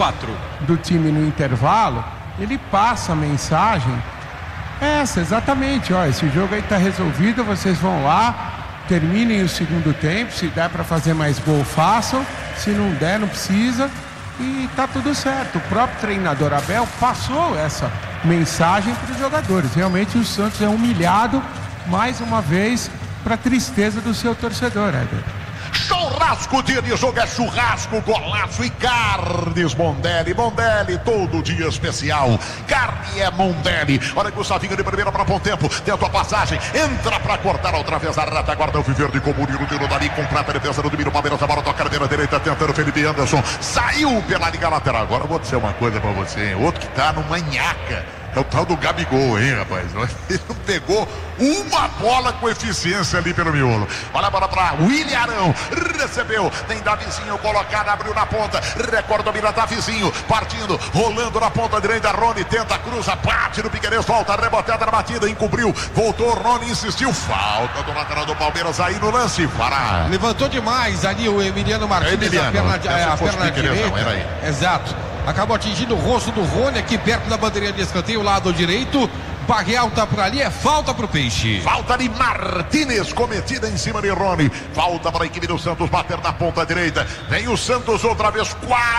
do time no intervalo, ele passa a mensagem exatamente, ó, esse jogo aí tá resolvido, vocês vão lá, terminem o segundo tempo, se der para fazer mais gol, façam, se não der, não precisa, e tá tudo certo. O próprio treinador Abel passou essa mensagem para os jogadores. Realmente o Santos é humilhado mais uma vez, para tristeza do seu torcedor, Éder. Churrasco, dia de jogo é churrasco, golaço e carnes Mondelli. Mondelli, todo dia especial. Carne é Mondelli. Olha o Gustavinho de primeira para bom tempo. Tenta a passagem, entra para cortar outra vez a reta. Guarda o Viverde com o Murilo, tirou dali, completa a defesa do domínio. Palmeiras, a bola toca na direita, tentando Felipe Anderson. Saiu pela liga lateral. Agora eu vou dizer uma coisa para você, hein? Outro que tá numa nhaca. É o tal do Gabigol, hein, rapaz? Ele não pegou uma bola com eficiência ali pelo miolo. Olha a bola para William Arão. Recebeu, tem Davizinho colocado, abriu na ponta. Recorda, domina Davizinho, partindo, rolando na ponta direita. Rony tenta, cruza, bate no Piquerez, volta, reboteada na batida, encobriu, voltou, Rony insistiu. Falta do lateral do Palmeiras aí no lance. Para. Levantou demais ali o Emiliano Martínez, a perna direita. Não, era aí. Exato. Acabou atingindo o rosto do Rony aqui perto da bandeirinha de escanteio, lado direito. Barreal tá por ali, é falta pro Peixe. Falta de Martínez cometida em cima de Rony. Falta para a equipe do Santos bater na ponta direita. Vem o Santos outra vez,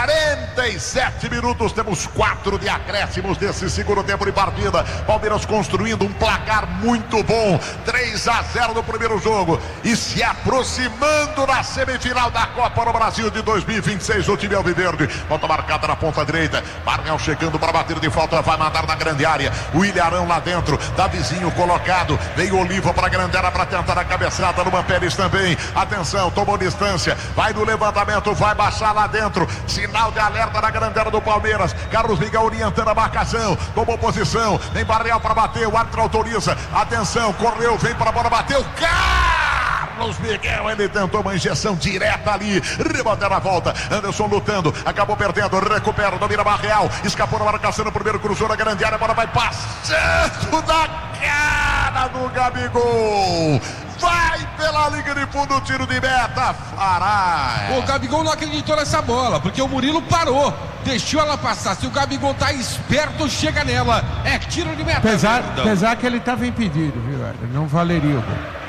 47 minutos. Temos 4 de acréscimos desse segundo tempo de partida. Palmeiras construindo um placar muito bom. 3-0 no primeiro jogo. E se aproximando na semifinal da Copa do Brasil de 2026. O time alviverde. Falta marcada na ponta direita. Barreal chegando para bater de falta. Vai mandar na grande área. O William Arão lá dentro, Davizinho colocado, veio Oliva para a grande área para tentar a cabeçada, Luan Pérez também, atenção, tomou distância, vai no levantamento, vai baixar lá dentro, sinal de alerta na grande área do Palmeiras. Carlos Miguel orientando a marcação, tomou posição, vem Barreal para bater, o árbitro autoriza, atenção, correu, vem para a bola, bateu, Carlos Miguel, ele tentou uma injeção direta ali, rebota na volta, Anderson lutando, acabou perdendo, recupera, domina Barreal, escapou na marcação no primeiro, cruzou na grande área, a bola vai passando da cara do Gabigol. Vai pela linha de fundo, tiro de meta, Fará. O Gabigol não acreditou nessa bola, porque o Murilo parou, deixou ela passar. Se o Gabigol tá esperto, chega nela. É tiro de meta. Apesar que ele estava impedido, viu, Éder? Não valeria o gol.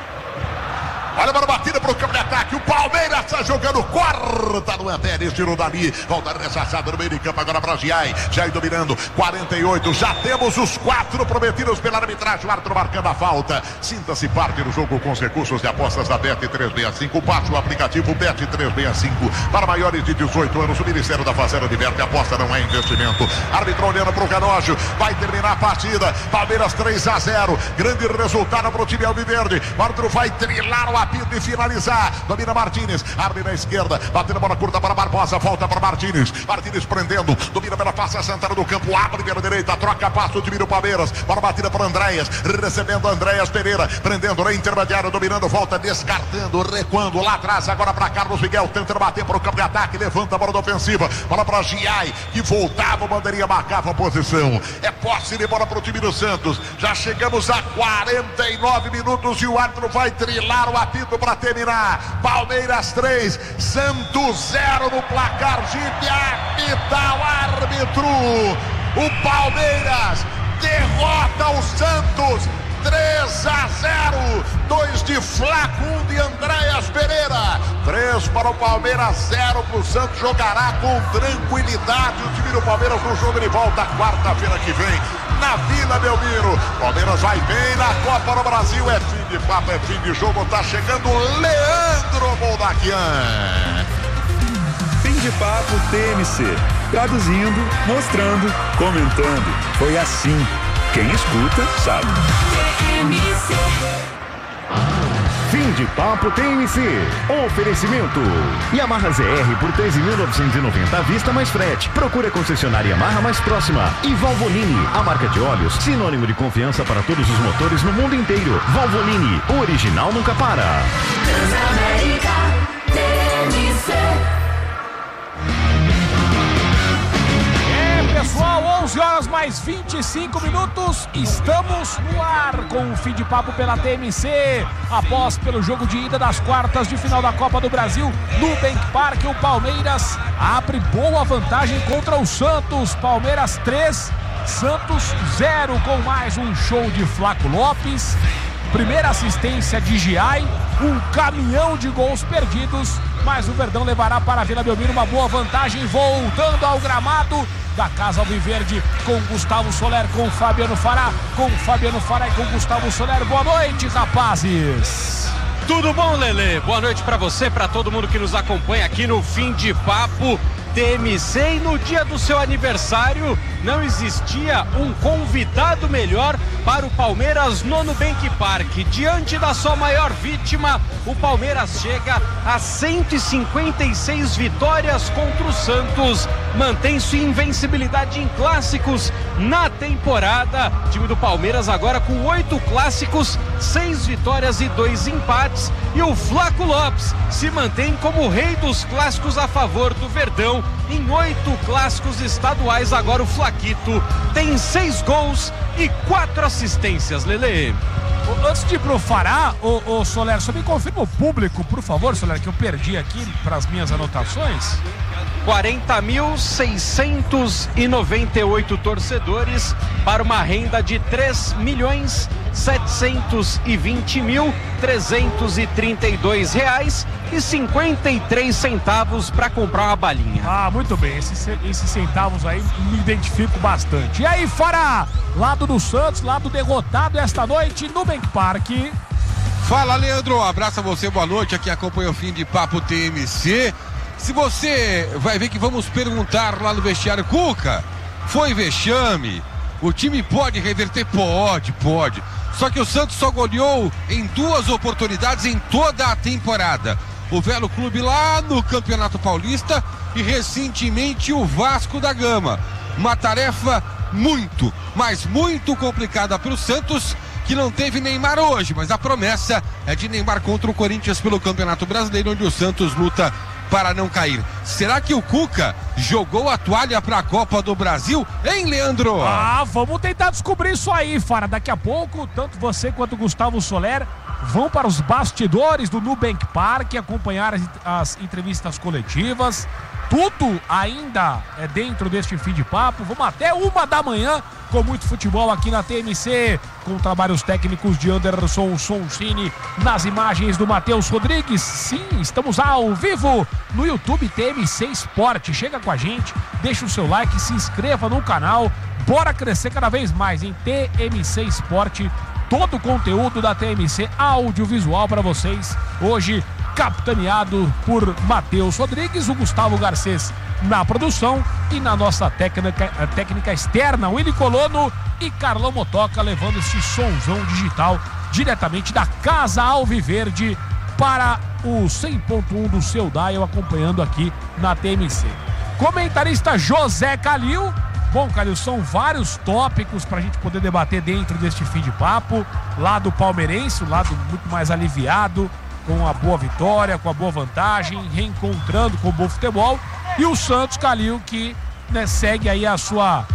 Olha para a batida para o campo de ataque. O Palmeiras está jogando, corta no Pérez, tirou dali. Volta ressaçada no meio de campo agora para Giai. Giai dominando, 48. Já temos os 4 prometidos pela arbitragem. O árbitro marcando a falta. Sinta-se parte do jogo com os recursos de apostas da Bet365. Baixe o aplicativo Bet365. Para maiores de 18 anos, o Ministério da Fazenda diverte. Aposta não é investimento. Árbitro olhando para o Canojo. Vai terminar a partida. Palmeiras 3-0. Grande resultado para o time alviverde. O árbitro vai trilar o apito e finalizar. Domina Martínez, abre na esquerda, batendo a bola curta para Barbosa, volta para Martínez. Martínez prendendo, domina pela face central do campo, abre pela direita, troca passo, o time do Palmeiras. Bola batida para Andréas, recebendo Andréas Pereira, prendendo na intermediária, dominando, volta, descartando, recuando lá atrás, agora para Carlos Miguel, tentando bater para o campo de ataque, levanta a bola da ofensiva, bola para Giai, que voltava, o bandeirinha marcava a posição. É posse de bola para o time do Santos. Já chegamos a 49 minutos e o árbitro vai trilar o apito para terminar. Palmeiras 3, Santos 0 no placar. Gite, apita o árbitro. O Palmeiras derrota o Santos 3-0. 2 de Flaco, 1 de Andréas Pereira. 3 para o Palmeiras, 0 para o Santos. Jogará com tranquilidade o time do Palmeiras no jogo de volta quarta-feira que vem na Vila Belmiro. Palmeiras vai bem na Copa do Brasil. É fim de papo, é fim de jogo. Tá chegando Leandro Moldaquian. Fim de papo TMC. Traduzindo, mostrando, comentando. Foi assim. Quem escuta sabe. Fim de papo TMC. Oferecimento Yamaha ZR por 13.990 à vista mais frete. Procure a concessionária Yamaha mais próxima. E Valvoline, a marca de óleos, sinônimo de confiança para todos os motores no mundo inteiro. Valvoline, o original nunca para. Transamérica TMC. Pessoal, 11 horas mais mais 25 minutos, estamos no ar com o Fim de Papo pela TMC. Após pelo jogo de ida das quartas de final da Copa do Brasil, no Nubank Park, o Palmeiras abre boa vantagem contra o Santos. Palmeiras 3, Santos 0, com mais um show de Flaco Lopes. Primeira assistência de Giai, um caminhão de gols perdidos, mas o Verdão levará para a Vila Belmiro uma boa vantagem, voltando ao gramado da Casa Alviverde, com Gustavo Soler, com Fabiano Fará, e com Gustavo Soler. Boa noite, rapazes! Tudo bom, Lelê? Boa noite para você, para todo mundo que nos acompanha aqui no Fim de Papo TMC. E no dia do seu aniversário não existia um convidado melhor para o Palmeiras no Nubank Park. Diante da sua maior vítima, o Palmeiras chega a 156 vitórias contra o Santos, mantém sua invencibilidade em clássicos na temporada. O time do Palmeiras agora com 8 clássicos, 6 vitórias e 2 empates, e o Flaco Lopes se mantém como o rei dos clássicos a favor do Verdão. Em 8 clássicos estaduais, agora o Flaquito tem 6 gols e 4 assistências, Lelê. Antes de ir pro Fará, ô Soler, só me confirma o público, por favor, Soler, que eu perdi aqui para as minhas anotações. 40.698 torcedores para uma renda de 3.720.332 reais e 53 centavos para comprar uma balinha. Ah, muito bem, esses centavos aí me identifico bastante. E aí, Fará, lado do Santos, lado derrotado esta noite no Nubank Park. Fala, Leandro, abraço a você, boa noite, aqui acompanha o Fim de Papo TMC. Se você vai ver que vamos perguntar lá no vestiário, Cuca, foi vexame? O time pode reverter? Pode. Só que o Santos só goleou em 2 oportunidades em toda a temporada. O Velo Clube lá no Campeonato Paulista e recentemente o Vasco da Gama. Uma tarefa muito, mas muito complicada para o Santos, que não teve Neymar hoje, mas a promessa é de Neymar contra o Corinthians pelo Campeonato Brasileiro, onde o Santos luta para não cair. Será que o Cuca jogou a toalha para a Copa do Brasil, hein, Leandro? Vamos tentar descobrir isso aí, Fara. Daqui a pouco, tanto você quanto o Gustavo Soler vão para os bastidores do Nubank Park acompanhar as entrevistas coletivas. Tudo ainda é dentro deste Fim de Papo. Vamos até 1 da manhã com muito futebol aqui na TMC, com trabalhos técnicos de Anderson Soncini, nas imagens do Matheus Rodrigues. Sim, estamos ao vivo no YouTube TMC Esporte. Chega com a gente, deixa o seu like, se inscreva no canal. Bora crescer cada vez mais em TMC Esporte. Todo o conteúdo da TMC audiovisual para vocês. Hoje, capitaneado por Matheus Rodrigues, o Gustavo Garcês na produção e na nossa técnica externa, Willy Colono e Carlão Motoca, levando esse sonzão digital diretamente da Casa Alviverde para o 100.1 do seu dial, acompanhando aqui na TMC. Comentarista José Calil. Bom, Calil, são vários tópicos para a gente poder debater dentro deste Fim de Papo. Lado palmeirense, o lado muito mais aliviado, com a boa vitória, com a boa vantagem, reencontrando com o bom futebol. E o Santos, Calil, que, né, segue aí a sua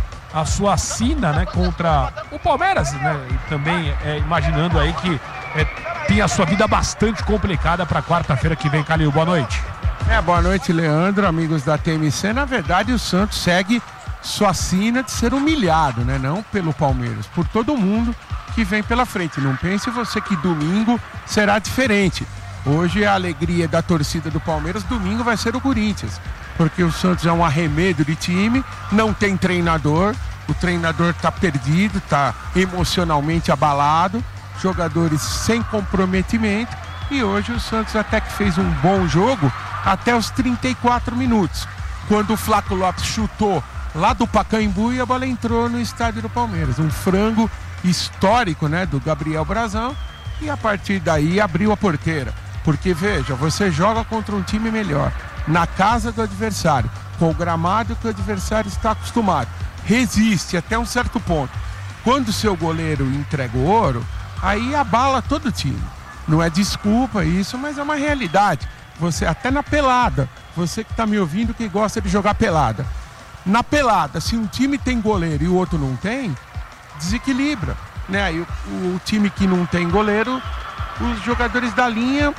sina, né, contra o Palmeiras, né, e também imaginando aí que tem a sua vida bastante complicada para quarta-feira que vem. Calil, boa noite. Boa noite, Leandro, amigos da TMC. Na verdade, o Santos segue sua sina de ser humilhado, né, não pelo Palmeiras, por todo mundo que vem pela frente. Não pense você que domingo será diferente. Hoje a alegria da torcida do Palmeiras, domingo vai ser o Corinthians, porque o Santos é um arremedo de time, não tem treinador, o treinador está perdido, está emocionalmente abalado, jogadores sem comprometimento, e hoje o Santos até que fez um bom jogo até os 34 minutos, quando o Flaco Lopes chutou lá do Pacaembu e a bola entrou no estádio do Palmeiras, um frango histórico, né, do Gabriel Brazão, e a partir daí abriu a porteira. Porque, veja, você joga contra um time melhor, na casa do adversário, com o gramado que o adversário está acostumado. Resiste até um certo ponto. Quando o seu goleiro entrega o ouro, aí abala todo o time. Não é desculpa isso, mas é uma realidade. Você, até na pelada, você que está me ouvindo que gosta de jogar pelada, na pelada, se um time tem goleiro e o outro não tem, desequilibra, né? Aí o time que não tem goleiro, os jogadores da linha...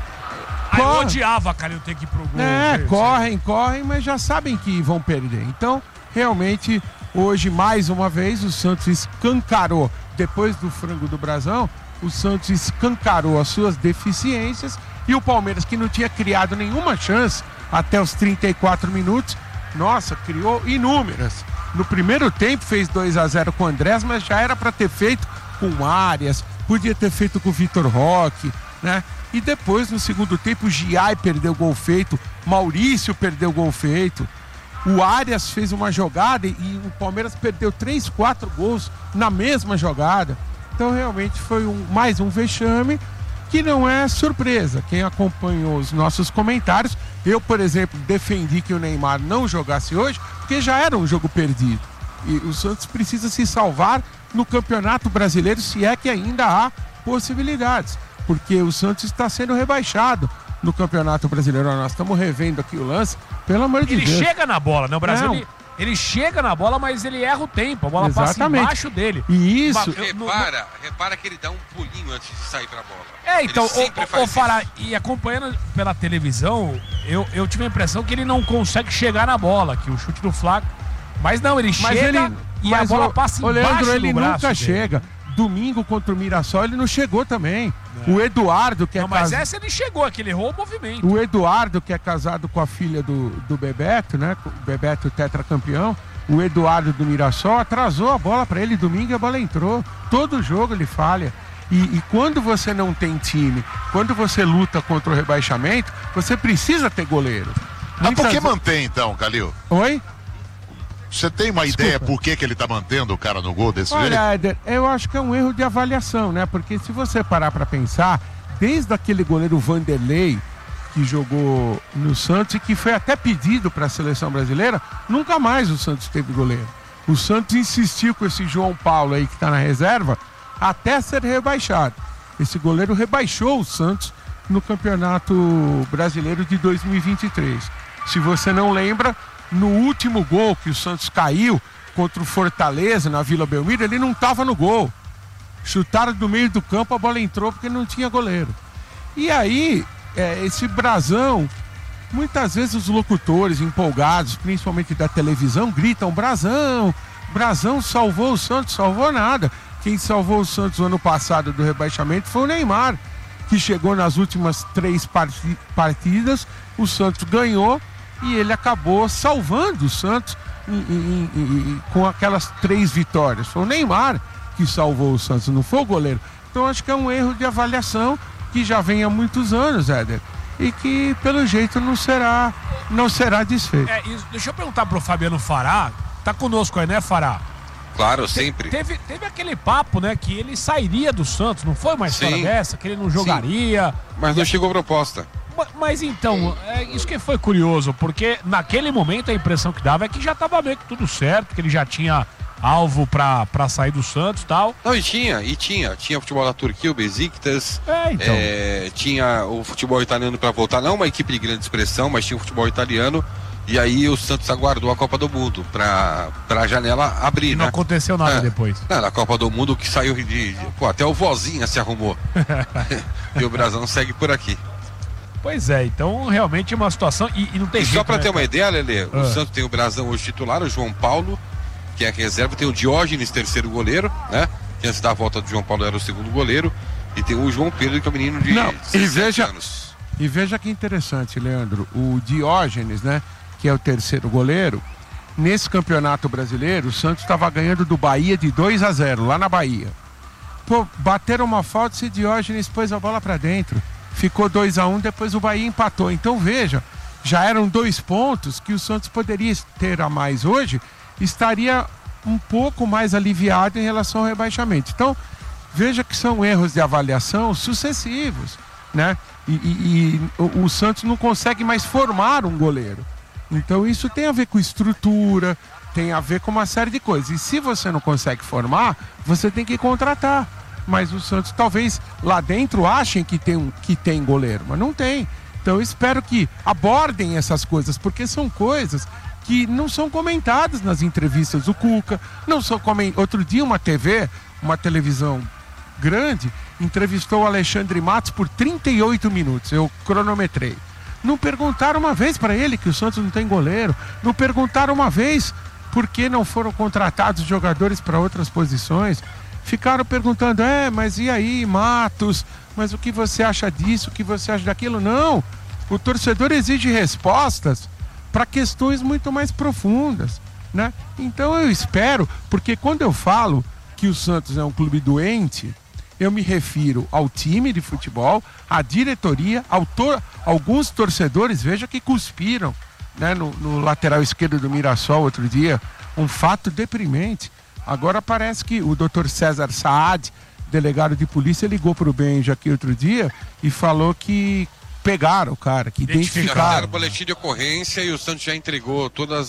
Eu odiava, cara, eu ter que ir pro gol. Correm, mas já sabem que vão perder. Então, realmente, hoje, mais uma vez, o Santos escancarou, depois do frango do Brasão, o Santos escancarou as suas deficiências e o Palmeiras, que não tinha criado nenhuma chance até os 34 minutos, nossa, criou inúmeras. No primeiro tempo fez 2-0 com o Andrés, mas já era para ter feito com o Arias, podia ter feito com o Vitor Roque, né? E depois, no segundo tempo, o Giai perdeu gol feito, Maurício perdeu gol feito, o Arias fez uma jogada e o Palmeiras perdeu 3, 4 gols na mesma jogada. Então, realmente, foi mais um vexame que não é surpresa. Quem acompanhou os nossos comentários, eu, por exemplo, defendi que o Neymar não jogasse hoje, porque já era um jogo perdido. E o Santos precisa se salvar no Campeonato Brasileiro, se é que ainda há possibilidades. Porque o Santos está sendo rebaixado no Campeonato Brasileiro. Nós estamos revendo aqui o lance, pelo amor de Deus. Ele chega na bola, né? O Brasil, ele chega na bola, mas ele erra o tempo. A bola passa embaixo dele. E isso... Repara que ele dá um pulinho antes de sair pra bola. Então, o Fará, e acompanhando pela televisão, eu tive a impressão que ele não consegue chegar na bola, que o chute do Flaco... Mas não, ele chega e a bola passa embaixo Leandro, do ele braço nunca dele. chega. Domingo contra o Mirassol ele não chegou também. O Eduardo, que mas essa ele chegou, que ele errou o movimento. O Eduardo, que é casado com a filha do Bebeto, né? O Bebeto tetracampeão. O Eduardo do Mirassol atrasou a bola para ele domingo e a bola entrou. Todo jogo ele falha. E quando você não tem time, quando você luta contra o rebaixamento, você precisa ter goleiro. Mas por que mantém então, Calil? Oi? Você tem uma ideia por que ele tá mantendo o cara no gol desse jeito? Olha, Éder, eu acho que é um erro de avaliação, né? Porque se você parar para pensar, desde aquele goleiro Vanderlei, que jogou no Santos e que foi até pedido para a seleção brasileira, nunca mais o Santos teve goleiro. O Santos insistiu com esse João Paulo aí que está na reserva até ser rebaixado. Esse goleiro rebaixou o Santos no Campeonato Brasileiro de 2023. Se você não lembra, no último gol que o Santos caiu contra o Fortaleza na Vila Belmiro, ele não estava no gol. Chutaram do meio do campo, a bola entrou porque não tinha goleiro. E aí, esse Brasão, muitas vezes os locutores empolgados, principalmente da televisão, gritam: Brasão, Brasão salvou o Santos. Salvou nada. Quem salvou o Santos no ano passado do rebaixamento foi o Neymar, que chegou nas últimas 3 partidas, o Santos ganhou e ele acabou salvando o Santos com aquelas 3 vitórias. Foi o Neymar que salvou o Santos, não foi o goleiro. Então acho que é um erro de avaliação que já vem há muitos anos, Éder, e que pelo jeito não será desfeito. Deixa eu perguntar pro Fabiano Fará, tá conosco aí, né, Fará? Claro, sempre. Teve aquele papo, né, que ele sairia do Santos, não foi uma história dessa? Que ele não jogaria. Mas não chegou proposta. Mas então, isso que foi curioso, porque naquele momento a impressão que dava é que já estava meio que tudo certo, que ele já tinha alvo pra sair do Santos e tal. Não, tinha o futebol da Turquia, o Besiktas, então. Tinha o futebol italiano para voltar, não uma equipe de grande expressão, mas tinha o futebol italiano, e aí o Santos aguardou a Copa do Mundo pra janela abrir, e não aconteceu nada depois. Não, na Copa do Mundo que saiu até o Vozinha se arrumou. E o Brasão segue por aqui. Pois é, então realmente é uma situação e não tem jeito. Só para ter uma ideia, Lelê, o Santos tem o Brasão hoje titular, o João Paulo, que é a reserva, tem o Diógenes, terceiro goleiro, né? Que antes da volta do João Paulo era o segundo goleiro, e tem o João Pedro, que é o menino de 17 anos. E veja que interessante, Leandro, o Diógenes, né? Que é o terceiro goleiro, nesse Campeonato Brasileiro, o Santos estava ganhando do Bahia de 2-0, lá na Bahia. Pô, bateram uma falta, esse Diógenes pôs a bola para dentro. Ficou 2-1, depois o Bahia empatou. Então veja, já eram 2 pontos que o Santos poderia ter a mais hoje, estaria um pouco mais aliviado em relação ao rebaixamento. Então veja que são erros de avaliação sucessivos, né? E o Santos não consegue mais formar um goleiro. Então isso tem a ver com estrutura, tem a ver com uma série de coisas. E se você não consegue formar, você tem que contratar. Mas o Santos talvez lá dentro achem que tem goleiro, mas não tem. Então eu espero que abordem essas coisas, porque são coisas que não são comentadas nas entrevistas do Cuca, não são Outro dia uma televisão grande, entrevistou o Alexandre Matos por 38 minutos, eu cronometrei. Não perguntaram uma vez para ele que o Santos não tem goleiro, não perguntaram uma vez por que não foram contratados jogadores para outras posições. Ficaram perguntando, mas e aí, Matos? Mas o que você acha disso? O que você acha daquilo? Não, o torcedor exige respostas para questões muito mais profundas, né? Então eu espero, porque quando eu falo que o Santos é um clube doente, eu me refiro ao time de futebol, à diretoria, alguns torcedores, veja que cuspiram, né, no lateral esquerdo do Mirassol outro dia, um fato deprimente. Agora parece que o Dr. César Saad, delegado de polícia, ligou para o Benja aqui outro dia e falou que pegaram o cara, que identificaram. Fizeram boletim de ocorrência e o Santos já entregou todas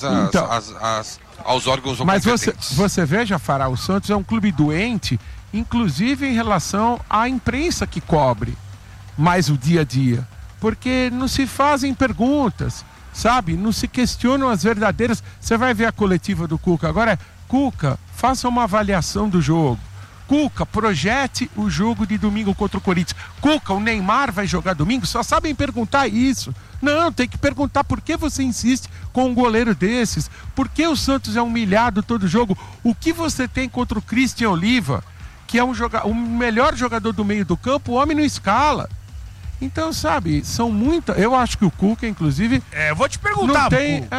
aos órgãos competentes. Mas você veja, Fará, o Santos é um clube doente, inclusive em relação à imprensa que cobre mais o dia a dia, porque não se fazem perguntas, sabe? Não se questionam as verdadeiras. Você vai ver a coletiva do Cuca agora, Cuca, faça uma avaliação do jogo. Cuca, projete o jogo de domingo contra o Corinthians. Cuca, o Neymar vai jogar domingo? Só sabem perguntar isso. Não, tem que perguntar por que você insiste com um goleiro desses. Por que o Santos é humilhado todo jogo? O que você tem contra o Christian Oliva, que é o melhor jogador do meio do campo? O homem não escala. Então, sabe, são muitas. Eu acho que o Cuca, inclusive. Vou te perguntar.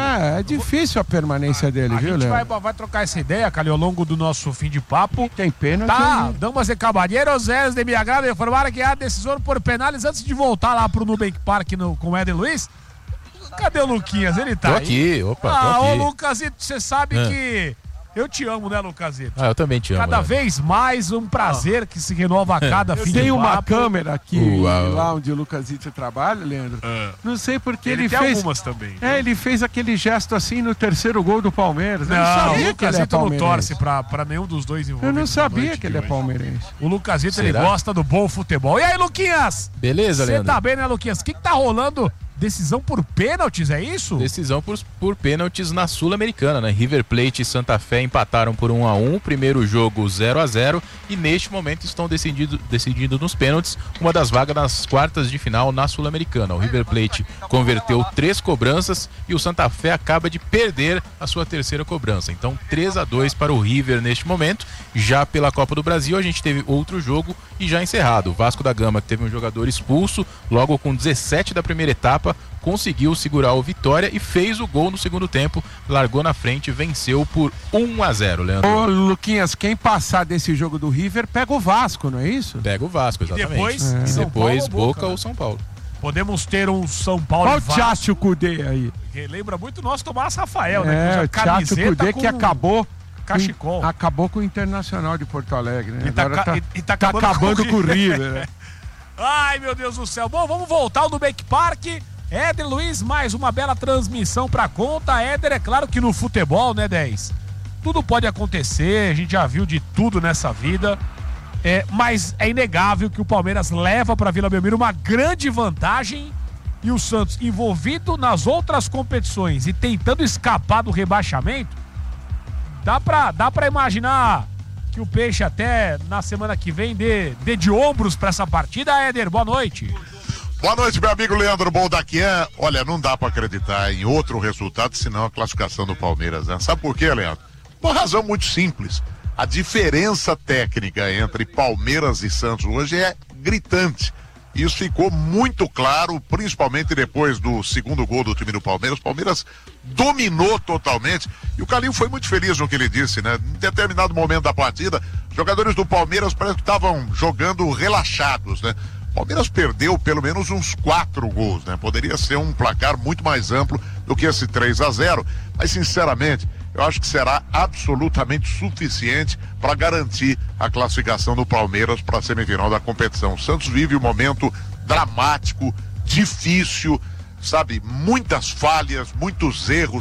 É difícil a permanência dele, viu, Léo? A gente vai trocar essa ideia, Calil, ao longo do nosso fim de papo. Tem pena. Damas e caballeros, es de mi agrado informar que há decisão por penales antes de voltar lá pro Nubank Park com o Éder Luiz. Cadê o Luquinhas? Ele tá tô aí. Aqui, opa, tô aqui. Ô, Lucasito, você sabe que eu te amo, né, Lucasito? Eu também te amo. Cada vez mais um prazer que se renova a cada fim de papo. Tem uma câmera aqui, lá onde o Lucasito trabalha, Leandro. Não sei porque ele fez... Tem algumas também. Ele fez aquele gesto assim no terceiro gol do Palmeiras. Não, eu não sabia o Lucasito não torce pra nenhum dos dois envolvidos. Eu não sabia que ele é palmeirense. O Lucasito, ele gosta do bom futebol. E aí, Luquinhas? Beleza, Leandro? Você tá bem, né, Luquinhas? O que tá rolando? Decisão por pênaltis, é isso? Decisão por pênaltis na Sul-Americana, né? River Plate e Santa Fé empataram por 1-1, primeiro jogo 0-0, e neste momento estão decidindo nos pênaltis uma das vagas nas quartas de final na Sul-Americana. O River Plate converteu 3 cobranças e o Santa Fé acaba de perder a sua terceira cobrança. Então 3-2 para o River neste momento. Já pela Copa do Brasil a gente teve outro jogo e já encerrado. O Vasco da Gama, que teve um jogador expulso logo com 17 da primeira etapa, conseguiu segurar o Vitória e fez o gol no segundo tempo, largou na frente e venceu por 1-0, Leandro. Ô, Luquinhas, quem passar desse jogo do River pega o Vasco, não é isso? Pega o Vasco, exatamente. E depois Boca ou São Paulo. Podemos ter um São Paulo. Olha o Tchatcho Kudê aí. Que lembra muito o nosso Tomás Rafael, né? O Tchatcho Kudê que acabou cachecol. Acabou com o Internacional de Porto Alegre, né? E tá acabando com o River, né? Ai, meu Deus do céu. Bom, vamos voltar ao Nubank Park. Éder Luiz, mais uma bela transmissão pra conta. Éder, é claro que no futebol, né, 10? Tudo pode acontecer, a gente já viu de tudo nessa vida. Mas é inegável que o Palmeiras leva pra Vila Belmiro uma grande vantagem e o Santos envolvido nas outras competições e tentando escapar do rebaixamento. Dá pra imaginar que o Peixe até na semana que vem dê de ombros pra essa partida. Éder, boa noite. Boa noite, meu amigo Leandro Boldaquian. Olha, não dá pra acreditar em outro resultado senão a classificação do Palmeiras, né? Sabe por quê, Leandro? Por uma razão muito simples. A diferença técnica entre Palmeiras e Santos hoje é gritante. Isso ficou muito claro, principalmente depois do segundo gol do time do Palmeiras. O Palmeiras dominou totalmente e o Calil foi muito feliz no que ele disse, né? Em determinado momento da partida, os jogadores do Palmeiras parece que estavam jogando relaxados, né? O Palmeiras perdeu pelo menos uns 4 gols, né? Poderia ser um placar muito mais amplo do que esse 3-0, mas sinceramente, eu acho que será absolutamente suficiente para garantir a classificação do Palmeiras para a semifinal da competição. O Santos vive um momento dramático, difícil, sabe? Muitas falhas, muitos erros,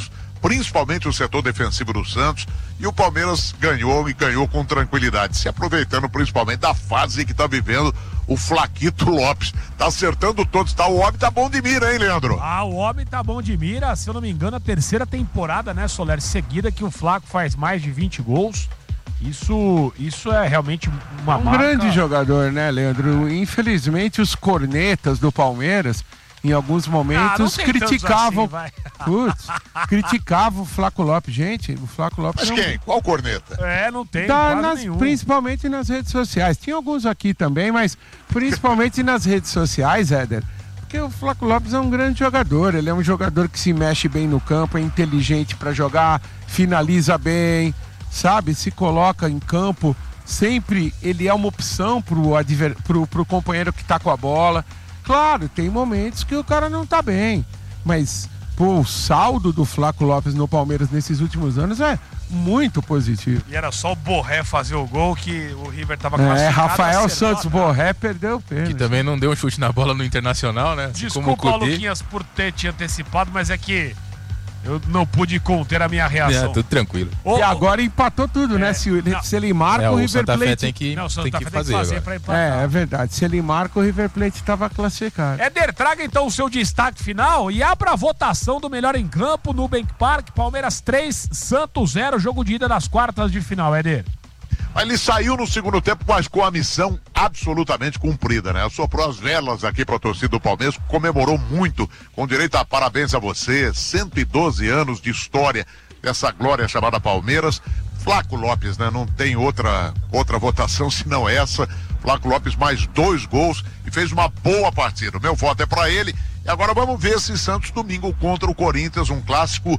principalmente o setor defensivo do Santos, e o Palmeiras ganhou e ganhou com tranquilidade, se aproveitando principalmente da fase que está vivendo o Flaquito Lopes. Tá acertando todos, tá? O homem tá bom de mira, hein, Leandro? O homem tá bom de mira, se eu não me engano, a terceira temporada, né, Soler, seguida que o Flaco faz mais de 20 gols. Isso é realmente uma marca. Grande jogador, né, Leandro? Infelizmente, os cornetas do Palmeiras, em alguns momentos, criticavam. Assim, criticavam o Flaco Lopes. Gente, o Flaco Lopes. Mas quem? Qual corneta? Não tem. Quase principalmente nas redes sociais. Tinha alguns aqui também, mas principalmente nas redes sociais, Éder. Porque o Flaco Lopes é um grande jogador. Ele é um jogador que se mexe bem no campo, é inteligente para jogar, finaliza bem, sabe? Se coloca em campo. Sempre ele é uma opção pro companheiro que tá com a bola. Claro, tem momentos que o cara não tá bem, mas o saldo do Flaco Lopes no Palmeiras nesses últimos anos é muito positivo. E era só o Borré fazer o gol que o River tava classificado. Rafael Santos Borré perdeu o pênalti. Que também não deu um chute na bola no Internacional, né? Desculpa, Luquinhas, por ter te antecipado, mas é que eu não pude conter a minha reação. Tudo tranquilo. E agora empatou tudo, né? Se ele marca, o River Plate tem que fazer pra empatar. É verdade. Se ele marca, o River Plate estava classificado. Éder, traga então o seu destaque final e abra a votação do melhor em campo no Nubank Park. Palmeiras 3, Santos 0, jogo de ida das quartas de final, Éder. Ele saiu no segundo tempo, mas com a missão absolutamente cumprida, né? Soprou as velas aqui para a torcida do Palmeiras, comemorou muito, com direito a parabéns a você, 112 anos de história dessa glória chamada Palmeiras. Flaco Lopes, né? Não tem outra votação senão essa. Flaco Lopes mais 2 gols e fez uma boa partida. O meu voto é para ele. E agora vamos ver esse Santos domingo contra o Corinthians, um clássico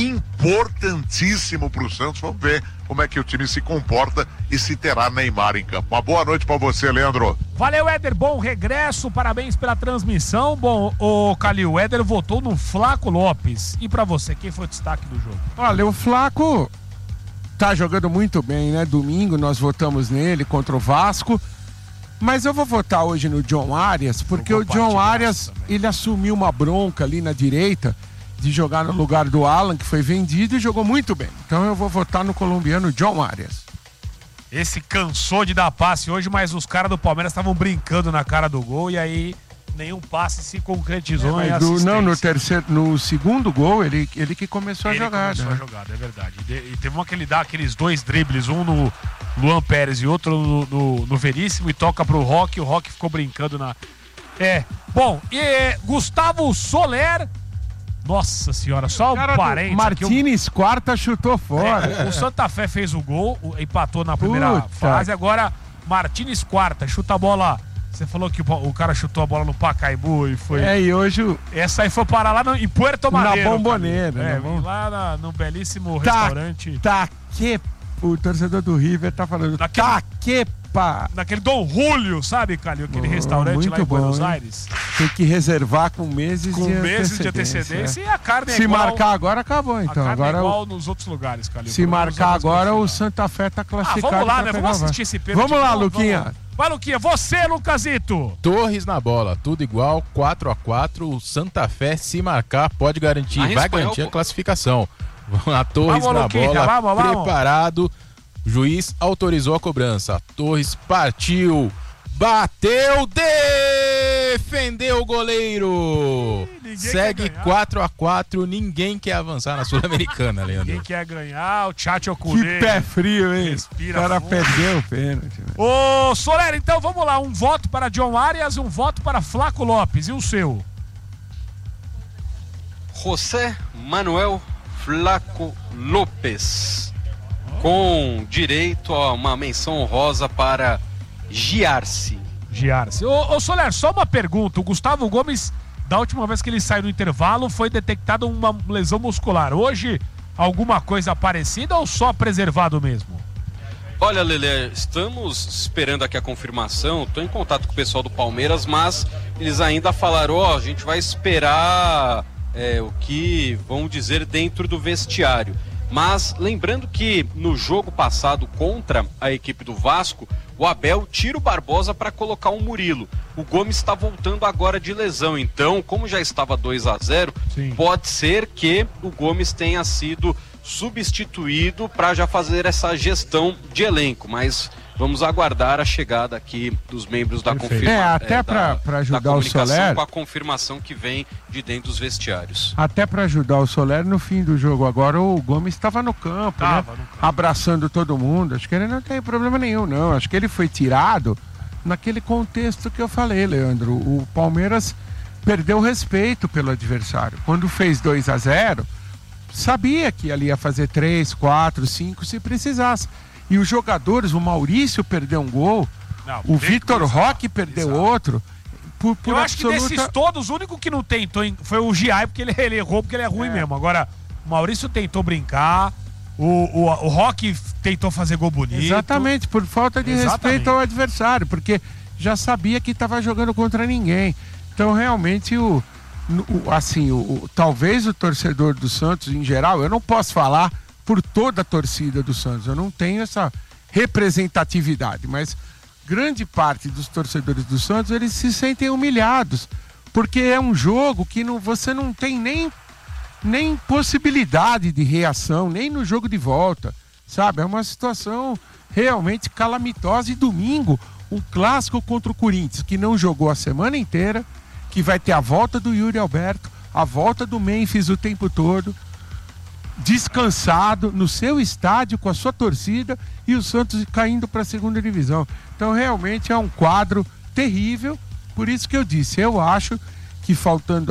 importantíssimo para o Santos. Vamos ver como é que o time se comporta e se terá Neymar em campo. Uma boa noite para você, Leandro. Valeu, Éder, bom regresso, parabéns pela transmissão. Bom, o Calil, o Éder votou no Flaco Lopes. E para você, quem foi o destaque do jogo? Olha, o Flaco tá jogando muito bem, né? Domingo nós votamos nele contra o Vasco. Mas eu vou votar hoje no John Arias, porque o John Arias, ele assumiu uma bronca ali na direita de jogar no lugar do Alan, que foi vendido, e jogou muito bem. Então eu vou votar no colombiano John Arias. Esse cansou de dar passe hoje, mas os caras do Palmeiras estavam brincando na cara do gol, e aí nenhum passe se concretizou em assistência. No segundo gol, ele que começou a jogada. Ele começou a jogada, é verdade. E teve uma que ele dá aqueles 2 dribles, um no Luan Pérez e outro no Veríssimo, e toca pro Roque, o Roque ficou brincando na... Bom, Gustavo Soler... Nossa senhora, só um parênteses. Martínez quarta chutou fora. O Santa Fé fez o gol, empatou na primeira fase, agora Martínez quarta, chuta a bola... Você falou que o cara chutou a bola no Pacaembu e foi... E hoje... Essa aí foi parar lá em Puerto Madeiro. Na Bomboneira. Lá no belíssimo restaurante. O torcedor do River tá falando... Naquele Dom Julio, sabe, Calil? Aquele restaurante lá em Buenos Aires. Tem que reservar com meses de antecedência. E a carne é igual... Se marcar agora, acabou, então. A carne agora é igual nos outros lugares, Calil. Se marcar agora, o Santa Fé tá classificado. Vamos lá, né? Vamos assistir esse pênalti. Vamos lá, Luquinha. Vai, Luquinha. Você, Lucasito. Torres na bola, tudo igual, 4-4. O Santa Fé, se marcar, pode garantir, vai garantir a classificação. A Torres na bola, preparado. O juiz autorizou a cobrança. Torres partiu, bateu, defendeu o goleiro. Segue 4-4, ninguém quer avançar na Sul-Americana, Leandro. Ninguém quer ganhar, o Tchatcho Kudê. Que pé frio, hein? O cara perdeu o pênalti. Ô, Soler, então vamos lá, um voto para John Arias, um voto para Flaco Lopes, e o seu? José Manuel Flaco Lopes, com direito a uma menção honrosa para Giarce. Ô, Soler, só uma pergunta. O Gustavo Gomes, da última vez que ele saiu no intervalo, foi detectada uma lesão muscular. Hoje, alguma coisa parecida ou só preservado mesmo? Olha, Lelê, estamos esperando aqui a confirmação. Estou em contato com o pessoal do Palmeiras, mas eles ainda falaram, a gente vai esperar o que vão dizer dentro do vestiário. Mas lembrando que no jogo passado contra a equipe do Vasco, o Abel tira o Barbosa para colocar o Murilo. O Gomes está voltando agora de lesão, então, como já estava 2-0, pode ser que o Gomes tenha sido substituído para já fazer essa gestão de elenco, mas vamos aguardar a chegada aqui dos membros da confirmação. Até para ajudar o Soler, com a confirmação que vem de dentro dos vestiários. Até para ajudar o Soler no fim do jogo agora, o Gomes estava no campo, abraçando todo mundo. Acho que ele não tem problema nenhum, não. Acho que ele foi tirado naquele contexto que eu falei, Leandro. O Palmeiras perdeu respeito pelo adversário. Quando fez 2-0, sabia que ali ia fazer 3, 4, 5 se precisasse. E os jogadores, o Maurício perdeu um gol, o Vitor Roque perdeu outro. Por eu acho que desses todos, o único que não tentou foi o Giai, porque ele errou, porque ele é ruim mesmo. Agora, o Maurício tentou brincar, o Roque tentou fazer gol bonito. Exatamente, por falta de respeito ao adversário, porque já sabia que estava jogando contra ninguém. Então, realmente, talvez o torcedor do Santos, em geral, eu não posso falar por toda a torcida do Santos, eu não tenho essa representatividade, mas grande parte dos torcedores do Santos, eles se sentem humilhados, porque é um jogo que você não tem nem possibilidade de reação, nem no jogo de volta, sabe? É uma situação realmente calamitosa. E domingo, um clássico contra o Corinthians, que não jogou a semana inteira, que vai ter a volta do Yuri Alberto, a volta do Memphis o tempo todo, descansado no seu estádio com a sua torcida, e o Santos caindo para a segunda divisão. Então realmente é um quadro terrível. Por isso que eu disse, eu acho que faltam